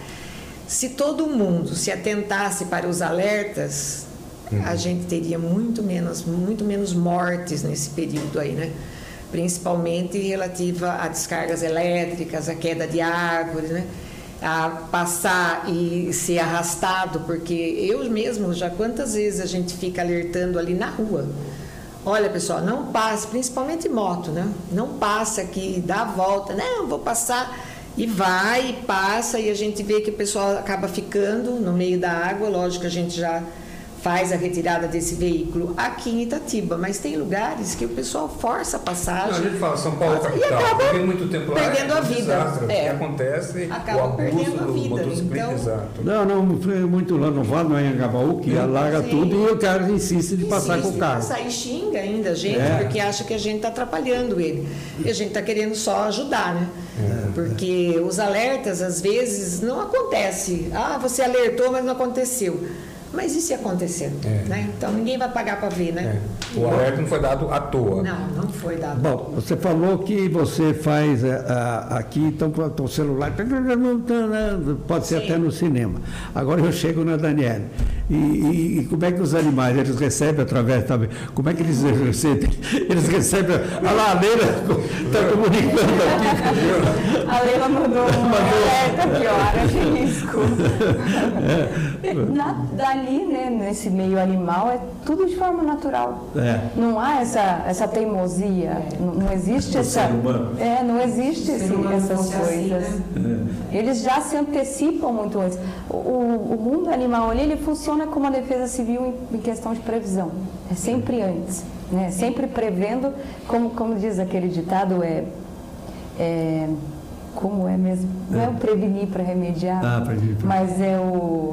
Se todo mundo se atentasse para os alertas, uhum. a gente teria muito menos, muito menos mortes nesse período aí, né? Principalmente relativa a descargas elétricas, a queda de árvores, né? A passar e ser arrastado, porque eu mesmo, já quantas vezes a gente fica alertando ali na rua. Olha, pessoal, não passe, principalmente moto, né? Não passa aqui, dá a volta, não, vou passar, e vai, e passa, e a gente vê que o pessoal acaba ficando no meio da água, lógico que a gente já faz a retirada desse veículo aqui em Itatiba, mas tem lugares que o pessoal força a passagem. Não, a gente fala São Paulo é capital, e acaba muito tempo lá, perdendo é a vida. Desastre, é. O que acontece acaba o abuso perdendo a do vida. motociclista. Então... Não, não, foi muito lá no Vale, no Anhangabaú, que alaga Sim. tudo e o cara insiste de passar insiste com o carro. Passar e xinga ainda a gente, é. porque acha que a gente está atrapalhando ele. E a gente está querendo só ajudar, né? É. Porque os alertas, às vezes, não acontece. Ah, você alertou, mas não aconteceu. Mas e se acontecer? É. Né? Então ninguém vai pagar para ver, né? É. O alerta não foi dado à toa. Não, não foi dado. Bom, você falou que você faz uh, aqui, então, para o celular, pode ser Sim. até no cinema. Agora eu chego na Daniela. E, e, e como é que os animais, eles recebem através também? Como é que eles recebem? Eles recebem. Olha lá, a Leila está comunicando aqui. A Leila mandou um alerta aqui, ó, área de risco. É. Na, dali, né, nesse meio animal, é tudo de forma natural. É. Não há essa, essa teimosia, não, não existe o essa. É, não existe esse, essas coisas. Assim, né? é. Eles já se antecipam muito antes. O, o, o mundo animal ali, ele funciona como a Defesa Civil em, em questão de previsão. É sempre antes, né? Sempre prevendo, como, como diz aquele ditado, é, é como é mesmo? Não é, é o prevenir para remediar, ah, prevenir pra... mas é o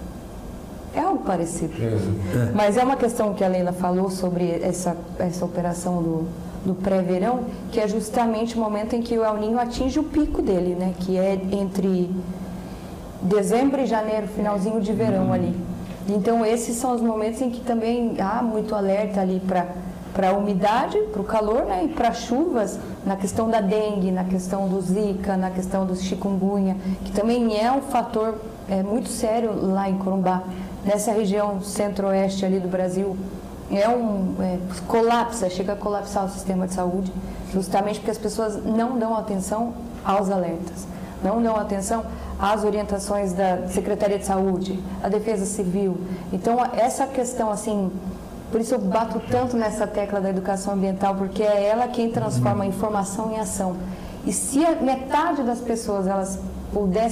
é algo parecido. É. Mas é uma questão que a Leila falou sobre essa essa operação do do pré-verão, que é justamente o momento em que o El Niño atinge o pico dele, né? Que é entre dezembro e janeiro, finalzinho de verão uhum. ali. Então, esses são os momentos em que também há muito alerta ali para a umidade, para o calor, né? E para chuvas, na questão da dengue, na questão do zika, na questão do chikungunya, que também é um fator é, muito sério lá em Corumbá. Nessa região centro-oeste ali do Brasil, é um é, colapsa, chega a colapsar o sistema de saúde, justamente porque as pessoas não dão atenção aos alertas, não dão atenção às orientações da Secretaria de Saúde, a Defesa Civil. Então, essa questão, assim, por isso eu bato tanto nessa tecla da educação ambiental, porque é ela quem transforma a informação em ação. E se a metade das pessoas elas pudessem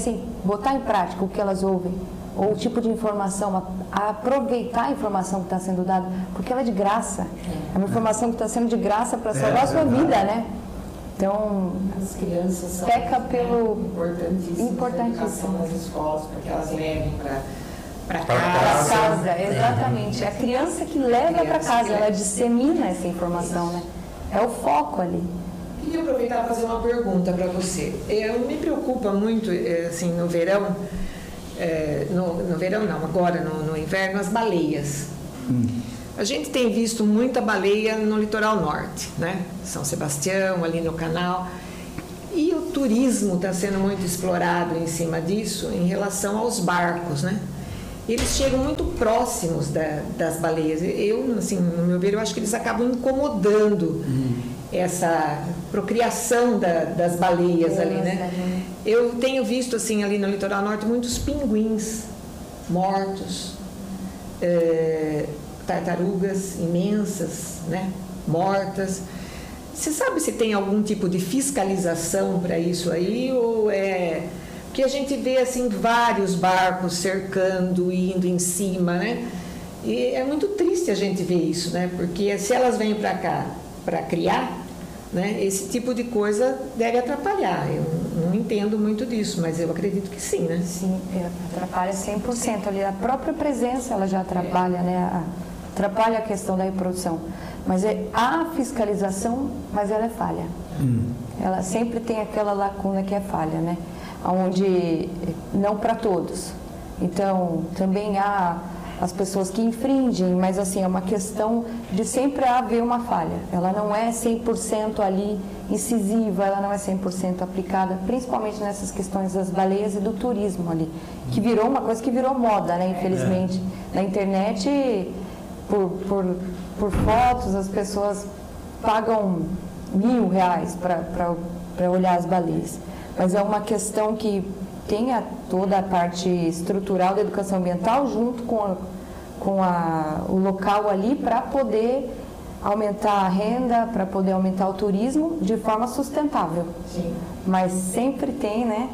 botar em prática o que elas ouvem, ou o tipo de informação, a, a aproveitar a informação que está sendo dada, porque ela é de graça. É uma informação que está sendo de graça para salvar a sua vida, né? Então, as crianças são peca pelo importantíssimas importantíssimo nas escolas, porque elas levem para para casa. casa. casa. Exatamente. É a criança que leva para casa, ela dissemina essa informação, né? É o foco ali. Queria aproveitar para fazer uma pergunta para você. Eu me preocupa muito, assim, no verão, é, no, no verão não, agora no, no inverno, as baleias. Hum. A gente tem visto muita baleia no litoral norte, né? São Sebastião, ali no canal. E o turismo está sendo muito explorado em cima disso em relação aos barcos, né? Eles chegam muito próximos da, das baleias. Eu, assim, no meu ver, eu acho que eles acabam incomodando hum. essa procriação da, das baleias é, ali, né? É. Eu tenho visto, assim, ali no litoral norte, muitos pinguins mortos, é, tartarugas imensas, né? Mortas. Você sabe se tem algum tipo de fiscalização para isso aí, ou é... Porque a gente vê, assim, vários barcos cercando, indo em cima, né? E é muito triste a gente ver isso, né? Porque se elas vêm para cá para criar, né? Esse tipo de coisa deve atrapalhar. Eu não entendo muito disso, mas eu acredito que sim, né? Sim, atrapalha cem por cento ali. A própria presença, ela já atrapalha, é. né? Atrapalha a questão da reprodução. Mas é a fiscalização, mas ela é falha. Hum. Ela sempre tem aquela lacuna que é falha, né? Onde não para todos. Então, também há as pessoas que infringem, mas assim, é uma questão de sempre haver uma falha. Ela não é cem por cento ali incisiva, ela não é cem por cento aplicada, principalmente nessas questões das baleias e do turismo ali, que virou uma coisa que virou moda, né? Infelizmente, na internet, por, por, por fotos, as pessoas pagam mil reais para olhar as baleias. Mas é uma questão que tenha toda a parte estrutural da educação ambiental junto com, a, com a, o local ali para poder aumentar a renda, para poder aumentar o turismo de forma sustentável. Sim. Mas sempre tem, né,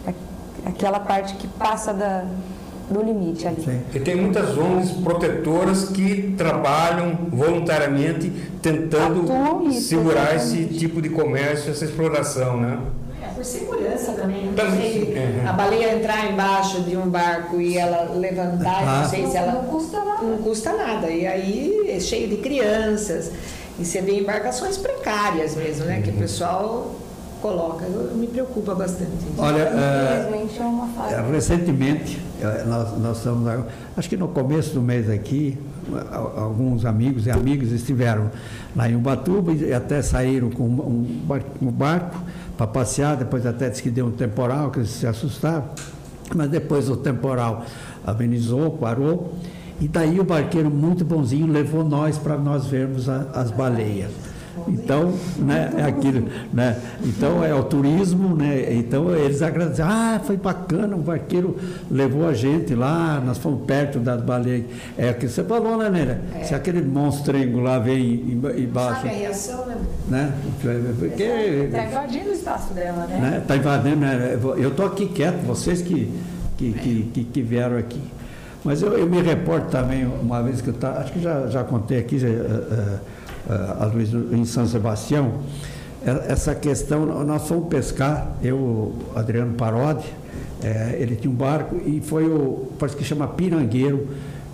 aquela parte que passa da, do limite ali. Sim. E tem muitas O N Gs protetoras que trabalham voluntariamente tentando isso, segurar exatamente. Esse tipo de comércio, essa exploração, né? Por segurança também. Não sei, uhum. A baleia entrar embaixo de um barco e ela levantar, ah. não sei se ela... Não custa nada. Não custa nada. E aí é cheio de crianças. E você vê embarcações precárias mesmo, né? Uhum. Que o pessoal coloca. Eu, me preocupa bastante. Olha, infelizmente é uma falha. Recentemente, nós, nós estamos... Acho que no começo do mês aqui, alguns amigos e amigas estiveram lá em Ubatuba e até saíram com um barco, um barco para passear, depois até disse que deu um temporal, que eles se assustaram, mas depois o temporal amenizou, parou, e daí o barqueiro muito bonzinho levou nós para nós vermos a, as baleias. Então, né, é aquilo, né? Então é o turismo, né? Então eles agradeceram, ah, foi bacana, o barqueiro levou a gente lá, nós fomos perto das baleias. É o que você falou, né, Neira? É. Se aquele monstrengo lá vem embaixo. Sabe a reação, né? né? Porque está invadindo o espaço dela, né? Está né? invadindo, né? Eu estou aqui quieto, vocês que, que, é. que, que, que vieram aqui. Mas eu, eu me reporto também, uma vez que eu estava, acho que já, já contei aqui, já, uh, uh, a Luiz, em São Sebastião, essa questão, nós fomos pescar, eu, Adriano Parodi, é, ele tinha um barco e foi o, parece que chama Pirangueiro,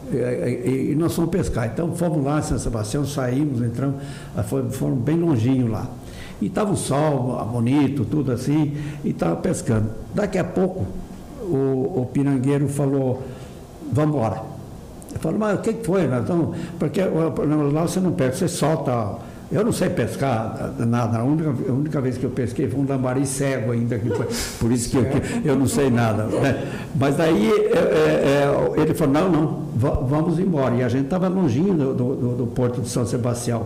é, e, e nós fomos pescar. Então fomos lá em São Sebastião, saímos, entramos, fomos, fomos bem longinho lá. E estava o sol bonito, tudo assim, e estava pescando. Daqui a pouco, o, o Pirangueiro falou, vamos embora. Eu falo, mas o que foi? Então, porque lá você não pesca, você solta. Eu não sei pescar nada, a única, a única vez que eu pesquei foi um lambari cego ainda, que foi, por isso que eu, que eu não sei nada. Né? Mas daí é, é, ele falou, não, não, vamos embora. E a gente estava longinho do, do, do porto de São Sebastião.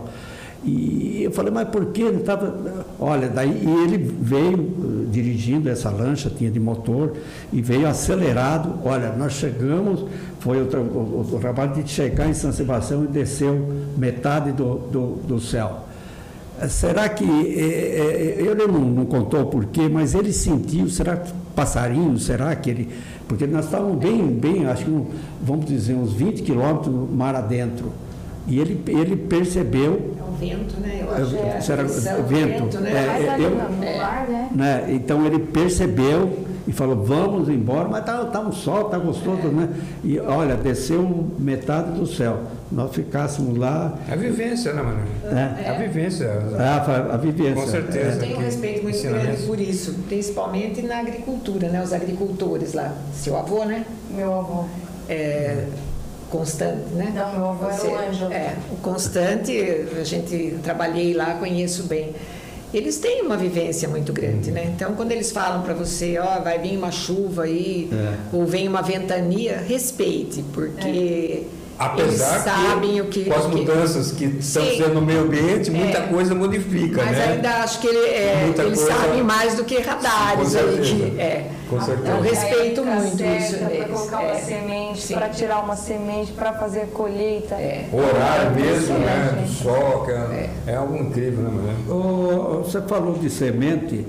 E eu falei, mas por que ele estava... Olha, daí e ele veio dirigindo essa lancha, tinha de motor, e veio acelerado. Olha, nós chegamos, foi o, o, o trabalho de chegar em São Sebastião e desceu metade do, do, do céu. Será que... É, é, ele não, não contou o porquê, mas ele sentiu, será que passarinhos, será que ele... Porque nós estávamos bem, bem, acho que, um, vamos dizer, uns vinte quilômetros mar adentro. E ele, ele percebeu... É o vento, né? Eu acho é, que era o vento. vento, né? É, Mas ali eu, no é, ar, né? né? Então ele percebeu e falou, vamos embora, mas tá, tá um sol, tá gostoso, né? E olha, desceu metade do céu. Nós ficássemos lá... A vivência, né, Manuel? É. A vivência. A, a vivência. Com certeza. Eu tenho um respeito muito grande por isso, principalmente na agricultura, né? Os agricultores lá. Seu avô, né? Meu avô. É, Constante, né? Não, meu avô era o Ângelo. É, o Constante, a gente trabalhei lá, conheço bem. Eles têm uma vivência muito grande, né? Então, quando eles falam para você, ó, vai vir uma chuva aí, é. ou vem uma ventania, respeite, porque é. Apesar eles sabem o que... com as mudanças que estão sendo no meio ambiente, muita é. coisa modifica, mas né? Mas ainda acho que ele, é, eles coisa... sabem mais do que radares. Sim, aí, que, é. Com certeza. Eu respeito muito isso para deles. colocar uma é. semente, para tirar uma semente, para fazer a colheita. É. O horário mesmo, né? Do sol, que é, é. é algo incrível, né, Manuel? Você falou de semente.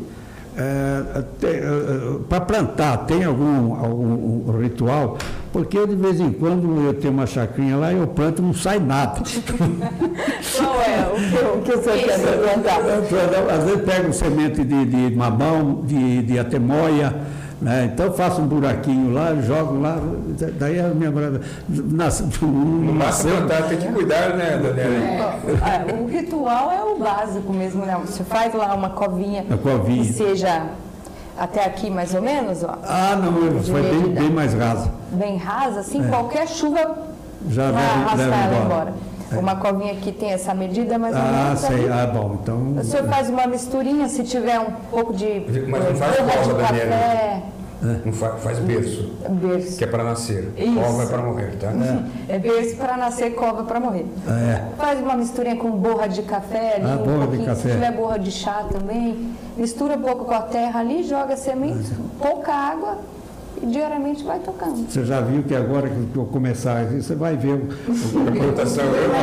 É, é, para plantar, tem algum, algum um ritual? Porque eu, de vez em quando, eu tenho uma chacrinha lá e eu planto e não sai nada. Qual é? O que, o que o senhor quer plantar? Às vezes pego semente de, de mamão, de, de atemoia, né? Então eu faço um buraquinho lá, jogo lá, daí a minha mulher nasce. No máximo plantar, tem que cuidar, né, Daniela? É. É, o ritual é o básico mesmo, né? Você faz lá uma covinha, a covinha. que seja até aqui mais ou menos, ó. Ah, não, foi bem, bem mais rasa. Bem rasa, assim, é. qualquer chuva já vai arrastar ela embora. embora. É. Uma covinha que tem essa medida, mais ou menos. Ah, sei, ah, bom, então... O senhor faz uma misturinha, se tiver um pouco de... Mas não faz borra cova, de Daniela. café. Não faz, faz berço, berço, que é para nascer. Isso. Cova é para morrer, tá? É, é berço para nascer, cova para morrer. É. Faz uma misturinha com borra de café ali, ah, um borra pouquinho, de café. Se tiver borra de chá também, mistura um pouco com a terra ali, joga semente, pouca água e diariamente vai tocando. Você já viu que agora que eu começar, você vai ver o, a plantação.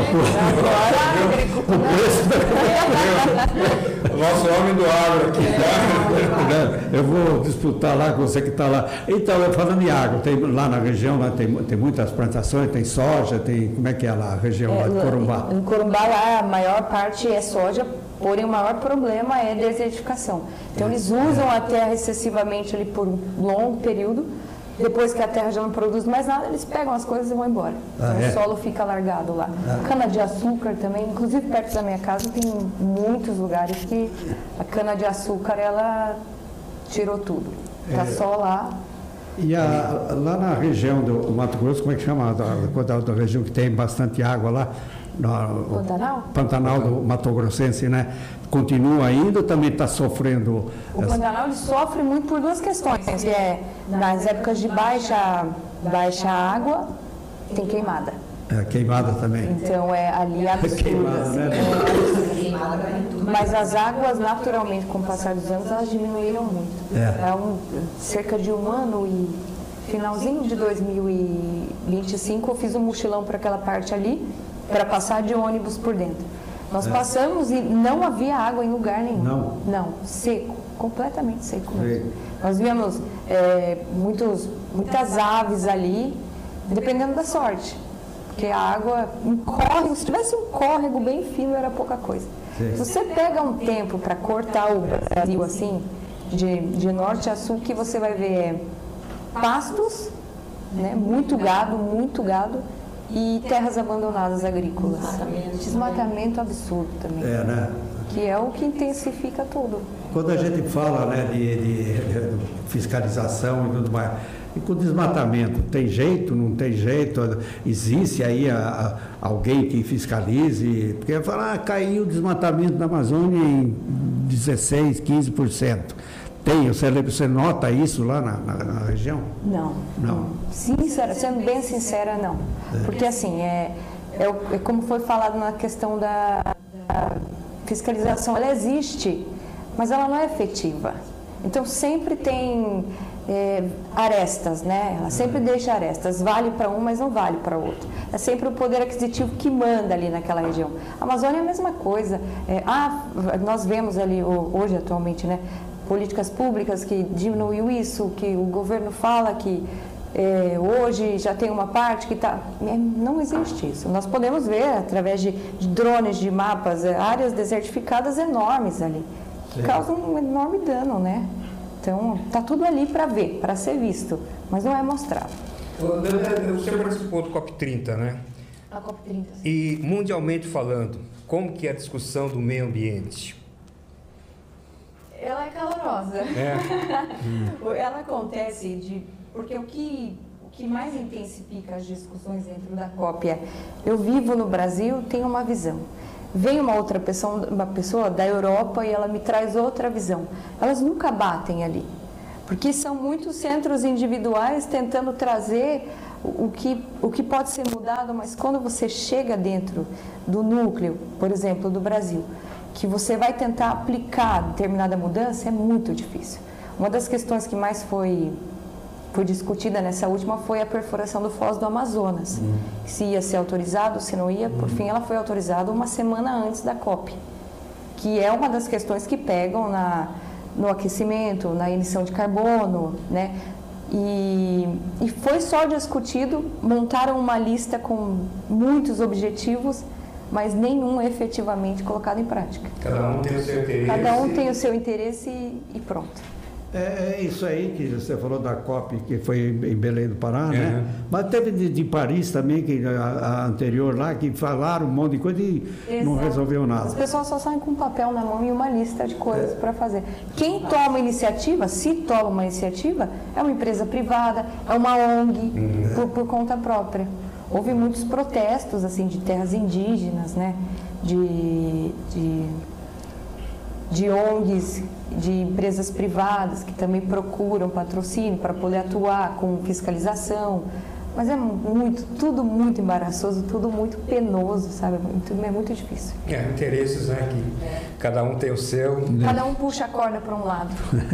O nosso homem do agro aqui, tá? Eu vou disputar lá com você que está lá. Então, falando em agro, tem, lá na região lá tem, tem muitas plantações, tem soja, tem. Como é que é lá a região é, lá de Corumbá? Em Corumbá lá a maior parte é soja, porém o maior problema é a desertificação. Então eles usam a terra excessivamente ali por um longo período. Depois que a terra já não produz mais nada, eles pegam as coisas e vão embora. Então ah, é? o solo fica largado lá. Ah. Cana-de-açúcar também, inclusive perto da minha casa tem muitos lugares que a cana-de-açúcar ela tirou tudo. Está é. só lá. E a, lá na região do Mato Grosso, como é que chama? Da, da, da região que tem bastante água lá? No, Pantanal? Pantanal do Mato Grossense, né? Continua ainda ou também está sofrendo? O essa... Pantanal ele sofre muito por duas questões. Que é, nas épocas de baixa, baixa água, tem queimada. É, queimada também. Então, é ali absurdo. Queimada, né? É, mas as águas, naturalmente, com o passar dos anos, elas diminuíram muito. É. É um, cerca de um ano e finalzinho de dois mil e vinte e cinco, eu fiz um mochilão para aquela parte ali, para passar de ônibus por dentro. Nós é. passamos e não havia água em lugar nenhum. Não? Não, seco, completamente seco mesmo. Nós víamos é, muitos, muitas aves ali, dependendo da sorte. Porque a água, um córrego, se tivesse um córrego bem fino, era pouca coisa. Sim. Se você pega um tempo para cortar o Brasil assim, de, de norte a sul, que você vai ver pastos, né, muito gado, muito gado, e terras abandonadas agrícolas. Desmatamento, Desmatamento absurdo também. É, né? Que é o que intensifica tudo. Quando a gente fala, né, de, de, de fiscalização e tudo mais, e com desmatamento, tem jeito, não tem jeito? Existe aí a, a, alguém que fiscalize? Porque fala, ah, caiu o desmatamento na Amazônia em dezesseis, quinze por cento. Tem, você, você nota isso lá na, na, na região? Não. Não. Sincera, sendo bem sincera, não. É. Porque assim, é, é, é como foi falado na questão da, da fiscalização, ela existe, mas ela não é efetiva. Então sempre tem é, arestas, né? Ela sempre deixa arestas. Vale para um, mas não vale para outro. É sempre o poder aquisitivo que manda ali naquela região. A Amazônia é a mesma coisa. É, ah, nós vemos ali hoje atualmente, né? políticas públicas que diminuiu isso, que o governo fala que é, hoje já tem uma parte que está... Não existe isso. Nós podemos ver, através de, de drones, de mapas, áreas desertificadas enormes ali, que Sim. causam um enorme dano, né? Então, está tudo ali para ver, para ser visto, mas não é mostrado. Você participou do COP trinta, né? A COP trinta. Sim. E, mundialmente falando, como que é a discussão do meio ambiente? Ela é calorosa. É. Ela acontece de... Porque o que, o que mais intensifica as discussões dentro da COP é: eu vivo no Brasil, tenho uma visão. Vem uma outra pessoa, uma pessoa da Europa e ela me traz outra visão. Elas nunca batem ali, porque são muitos centros individuais tentando trazer o que, o que pode ser mudado, mas quando você chega dentro do núcleo, por exemplo, do Brasil, que você vai tentar aplicar determinada mudança, é muito difícil. Uma das questões que mais foi... foi discutida nessa última foi a perfuração do Foz do Amazonas. Uhum. Se ia ser autorizado, se não ia. Por fim, ela foi autorizada uma semana antes da COP, que é uma das questões que pegam na, no aquecimento, na emissão de carbono, né? E, e foi só discutido, montaram uma lista com muitos objetivos, mas nenhum efetivamente colocado em prática. Cada um tem o seu interesse. Cada um tem o seu interesse e, e pronto. É, é isso aí que você falou da COP, que foi em Belém do Pará, é. né? Mas teve de, de Paris também, que a, a anterior lá, que falaram um monte de coisa e Exato. não resolveu nada. As pessoas só saem com um papel na mão e uma lista de coisas é. para fazer. Quem toma iniciativa, se toma uma iniciativa, é uma empresa privada, é uma O N G, uhum. por, por conta própria. Houve muitos protestos, assim, de terras indígenas, né? De... de de O N Gs, de empresas privadas que também procuram patrocínio para poder atuar com fiscalização, mas é muito, tudo muito embaraçoso, tudo muito penoso, sabe? É muito difícil. É, interesses, né? Que cada um tem o seu. Cada um puxa a corda para um lado.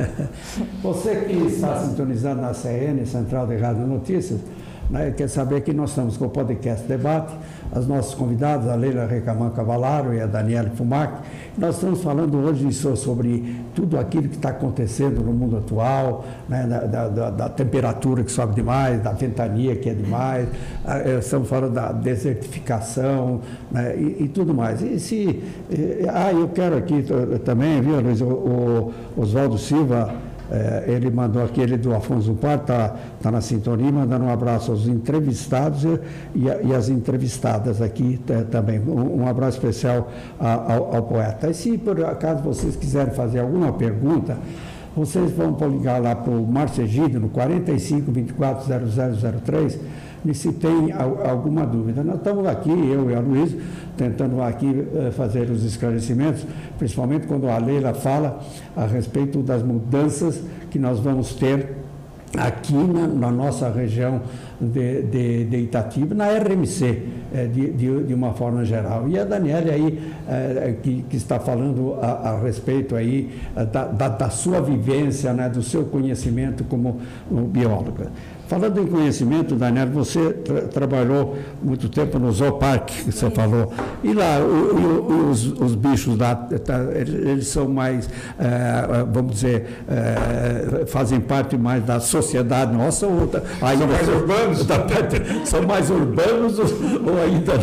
Você que está sintonizado na C N, Central de Rádio Notícias, né, quer saber que nós estamos com o podcast Debate, as nossas convidadas, a Leila Recamã Cavalaro e a Daniela Fumac. Nós estamos falando hoje sobre tudo aquilo que está acontecendo no mundo atual, né, da, da, da temperatura que sobe demais, da ventania que é demais, estamos falando da desertificação, né, e, e tudo mais. E se, ah, eu quero aqui também, viu, Luiz, o, o Oswaldo Silva, É, ele mandou aqui, ele do Afonso Par, está tá na sintonia, mandando um abraço aos entrevistados e, e, e as entrevistadas aqui tá, também. Um, um abraço especial a, ao, ao poeta. E se por acaso vocês quiserem fazer alguma pergunta, vocês vão ligar lá para o Márcio Egídio, no quarenta e cinco, vinte e quatro, zero zero zero três, e se tem alguma dúvida. Nós estamos aqui, eu e a Luísa, tentando aqui fazer os esclarecimentos, principalmente quando a Leila fala a respeito das mudanças que nós vamos ter aqui na, na nossa região de, de, de Itatiba, na R M C, é, de, de, de uma forma geral. E a Daniela aí, é, que, que está falando a, a respeito aí da, da, da sua vivência, né, do seu conhecimento como bióloga. Falando em conhecimento, Daniel, você tra trabalhou muito tempo no zooparque, que você Isso. falou. E lá, o, o, os, os bichos lá, tá, eles, eles são mais, é, vamos dizer, é, fazem parte mais da sociedade nossa? Ou tá, ainda são mais são, urbanos? Tá, são mais urbanos ou, ou ainda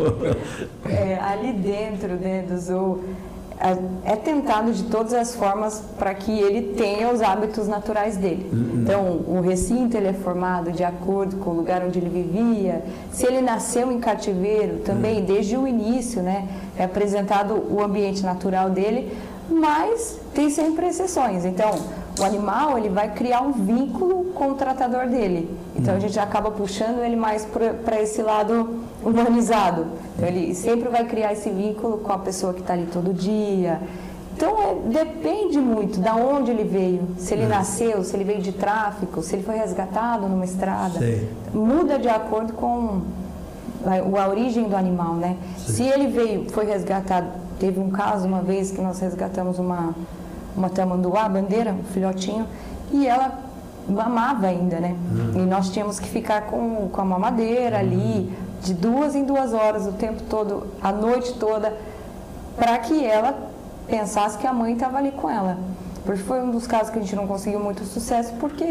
não? É, ali dentro, né, do zoo, é tentado de todas as formas para que ele tenha os hábitos naturais dele. Uhum. Então, o recinto ele é formado de acordo com o lugar onde ele vivia. Se ele nasceu em cativeiro, também, uhum. desde o início, né, é apresentado o ambiente natural dele, mas tem sempre exceções. Então, o animal ele vai criar um vínculo com o tratador dele. Então, a gente acaba puxando ele mais para esse lado humanizado. Então, ele sempre vai criar esse vínculo com a pessoa que está ali todo dia. Então, é, depende muito de onde ele veio. Se ele nasceu, se ele veio de tráfico, se ele foi resgatado numa estrada. Sim. Muda de acordo com a, a origem do animal, né? Sim. Se ele veio, foi resgatado. Teve um caso uma vez que nós resgatamos uma, uma tamanduá, bandeira, um filhotinho, e ela mamava ainda, né? Uhum. E nós tínhamos que ficar com, com a mamadeira uhum. ali, de duas em duas horas, o tempo todo, a noite toda, para que ela pensasse que a mãe estava ali com ela. Porque foi um dos casos que a gente não conseguiu muito sucesso, porque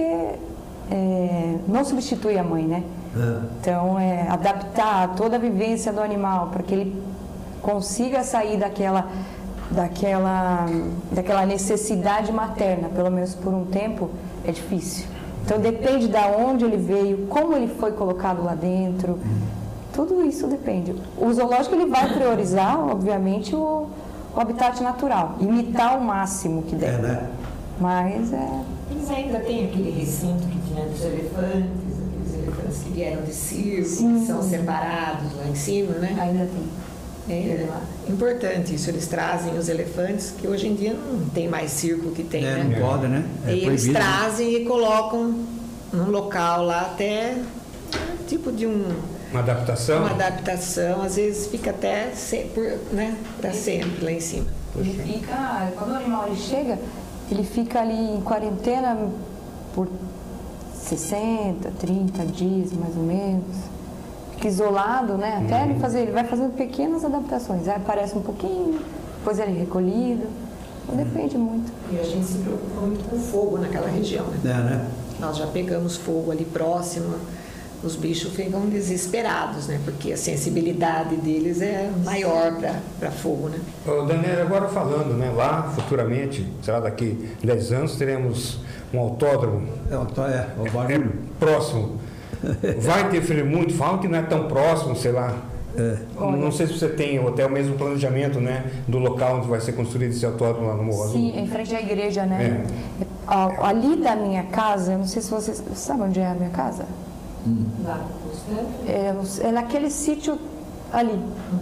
é, não substitui a mãe, né? É. Então, é adaptar toda a vivência do animal para que ele consiga sair daquela, daquela, daquela necessidade materna, pelo menos por um tempo, é difícil. Então, depende de onde ele veio, como ele foi colocado lá dentro, tudo isso depende. O zoológico ele vai priorizar, obviamente, o, o habitat natural, imitar o máximo que der. É, né? Mas é... Eles ainda têm aquele recinto que tinha dos elefantes, aqueles elefantes que vieram de circo, Sim. que são separados lá em cima, né? Ainda tem. É importante isso, eles trazem os elefantes, que hoje em dia não tem mais circo que tem, É, né? não pode, né? É e eles proibido, trazem, né? E colocam num local lá até tipo de um... Uma adaptação? Uma adaptação, às vezes fica até sempre, né? Para sempre lá em cima. Ele fica, quando o animal ele chega, ele fica ali em quarentena por sessenta, trinta dias, mais ou menos. Fica isolado, né? Até uhum. ele fazer, ele vai fazendo pequenas adaptações. Aí aparece um pouquinho, depois ele é recolhido. Então, depende muito. E a gente se preocupa muito com o fogo naquela região, né? É, né? Nós já pegamos fogo ali próximo, os bichos ficam desesperados, né? Porque a sensibilidade deles é maior para fogo, né? Ô, Daniela, agora falando, né? Lá, futuramente, será daqui dez anos, teremos um autódromo. É, é o barulho. É, próximo. Vai interferir muito? Falam que não é tão próximo, sei lá. É. Não sei se você tem até o mesmo planejamento, né? Do local onde vai ser construído esse autódromo lá no Morro Azul. Sim, em frente à igreja, né? É. Ali da minha casa, eu não sei se vocês... Sabe onde é a minha casa? Hum. Lá, é, é naquele sítio ali.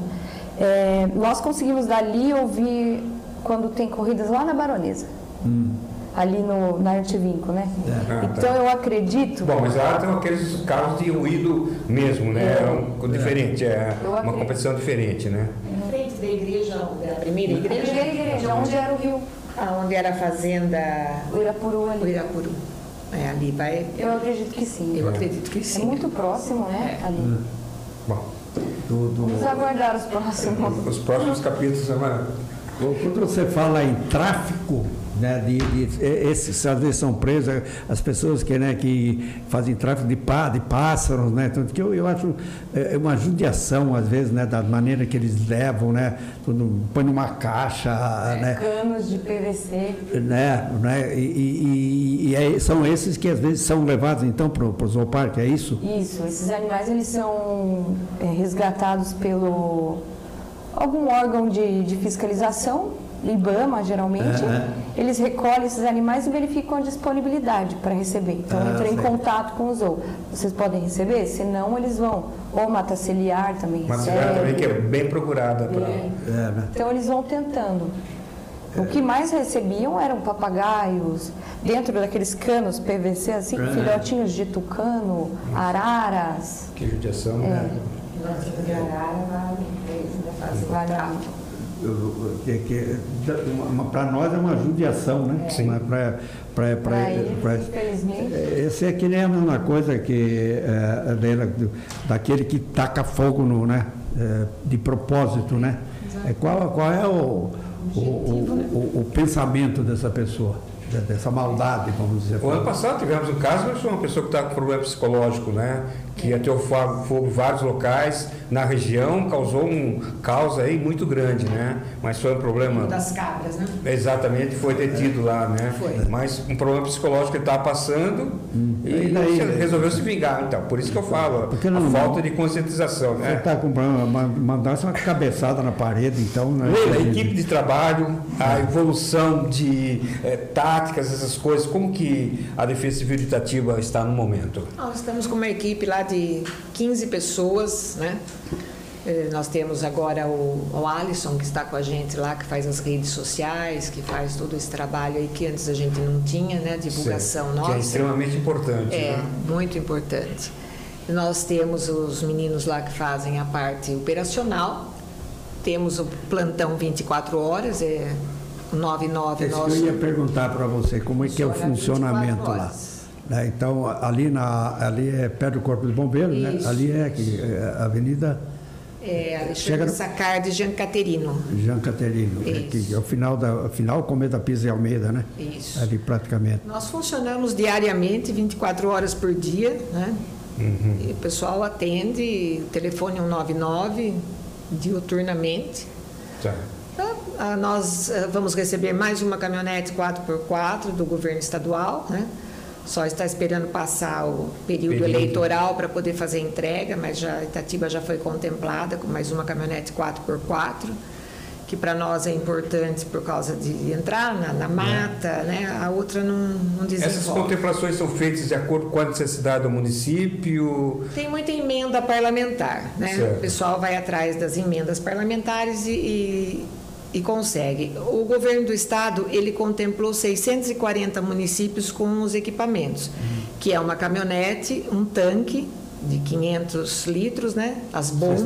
É, nós conseguimos dali ouvir quando tem corridas lá na Baronesa. Hum. Ali no, na Artevinco, né? É. Ah, então tá. Eu acredito... Bom, mas lá tem aqueles carros de ruído mesmo, né? É, é um, diferente, é uma acredito. competição diferente, né? Na frente da igreja, da primeira igreja? A primeira igreja, onde era o rio. Ah, onde era a fazenda... O Irapuru ali. O Irapuru. É, ali vai... Eu acredito que sim. Eu acredito que sim. É muito próximo, né? É. Ali. Hum. Bom. Do, do... Vamos aguardar os próximos. Os próximos capítulos, né? Quando você fala em tráfico, né, de, de, esses às vezes são presos as pessoas que, né, que fazem tráfico de, pá, de pássaros, né, tanto que eu, eu acho é, uma judiação às vezes, né, da maneira que eles levam, né, tudo põe numa caixa, é, né, canos de P V C, né, né, e, e, e é, são esses que às vezes são levados então para o zooparque, é isso? Isso, esses animais eles são é, resgatados pelo algum órgão de, de fiscalização, IBAMA geralmente, é, é. Eles recolhem esses animais e verificam a disponibilidade para receber. Então ah, entra em contato com o zoo. Vocês podem receber? Senão eles vão. Ou mata ciliar também recebe. Mata ciliar também, que é bem procurada. Pra... É. É, né? Então eles vão tentando. É. O que mais recebiam eram papagaios, dentro daqueles canos P V C, assim, é. filhotinhos de tucano, araras. Que judiação, é. né? De arara vale vale que, que, para nós é uma judiação, né? Sim. Para infelizmente. Esse aqui nem é a mesma coisa que é, dele, daquele que taca fogo no, né? É, de propósito, né? É, qual, qual é o, o, o, o, o pensamento dessa pessoa? Dessa maldade, vamos dizer. O ano passado tivemos um caso, mas foi uma pessoa que estava com problema psicológico, né? Que ia ter o fogo em vários locais na região, causou um caos aí muito grande, né? Mas foi um problema... Das cabras, né? Exatamente, foi detido lá, né? Foi. Mas um problema psicológico que ele estava passando hum. e, e daí, resolveu se vingar, então. Por isso que eu falo, não, a falta de conscientização, né? Você está comprando, mandar uma cabeçada na parede, então... Né? Leila, a equipe de trabalho, a evolução de é, táticas, essas coisas, como que a Defesa Civil de Itatiba está no momento? Nós estamos com uma equipe lá de quinze pessoas, né? Nós temos agora o, o Alisson, que está com a gente lá, que faz as redes sociais, que faz todo esse trabalho aí que antes a gente não tinha, né? Divulgação nossa. Que é extremamente importante. É, né? muito importante. Nós temos os meninos lá que fazem a parte operacional, temos o plantão vinte e quatro horas, é nove nove nosso... Eu ia perguntar para você como é que é o funcionamento lá. Né? Então, ali, na, ali é perto do Corpo de Bombeiros, né? Ali é, que, é a avenida... É, Alexandre Chega no- Sacardi e Jean Caterino. Jean Caterino, é, que é o final da final Cometa Pisa e Almeida, né? Isso. Ali praticamente. Nós funcionamos diariamente, vinte e quatro horas por dia, né? Uhum. E o pessoal atende, telefone um nove nove, diuturnamente. Tá. Ah, nós ah, vamos receber mais uma caminhonete quatro por quatro do governo estadual, né? Só está esperando passar o período, Período. eleitoral para poder fazer a entrega, mas já, Itatiba já foi contemplada com mais uma caminhonete quatro por quatro, que para nós é importante por causa de entrar na, na mata, né? A outra não, não desenvolve. Essas contemplações são feitas de acordo com a necessidade do município? Tem muita emenda parlamentar, né? Certo. O pessoal vai atrás das emendas parlamentares e, e, e consegue. O governo do estado, ele contemplou seiscentos e quarenta municípios com os equipamentos, que é uma caminhonete, um tanque de quinhentos litros, né? As bombas.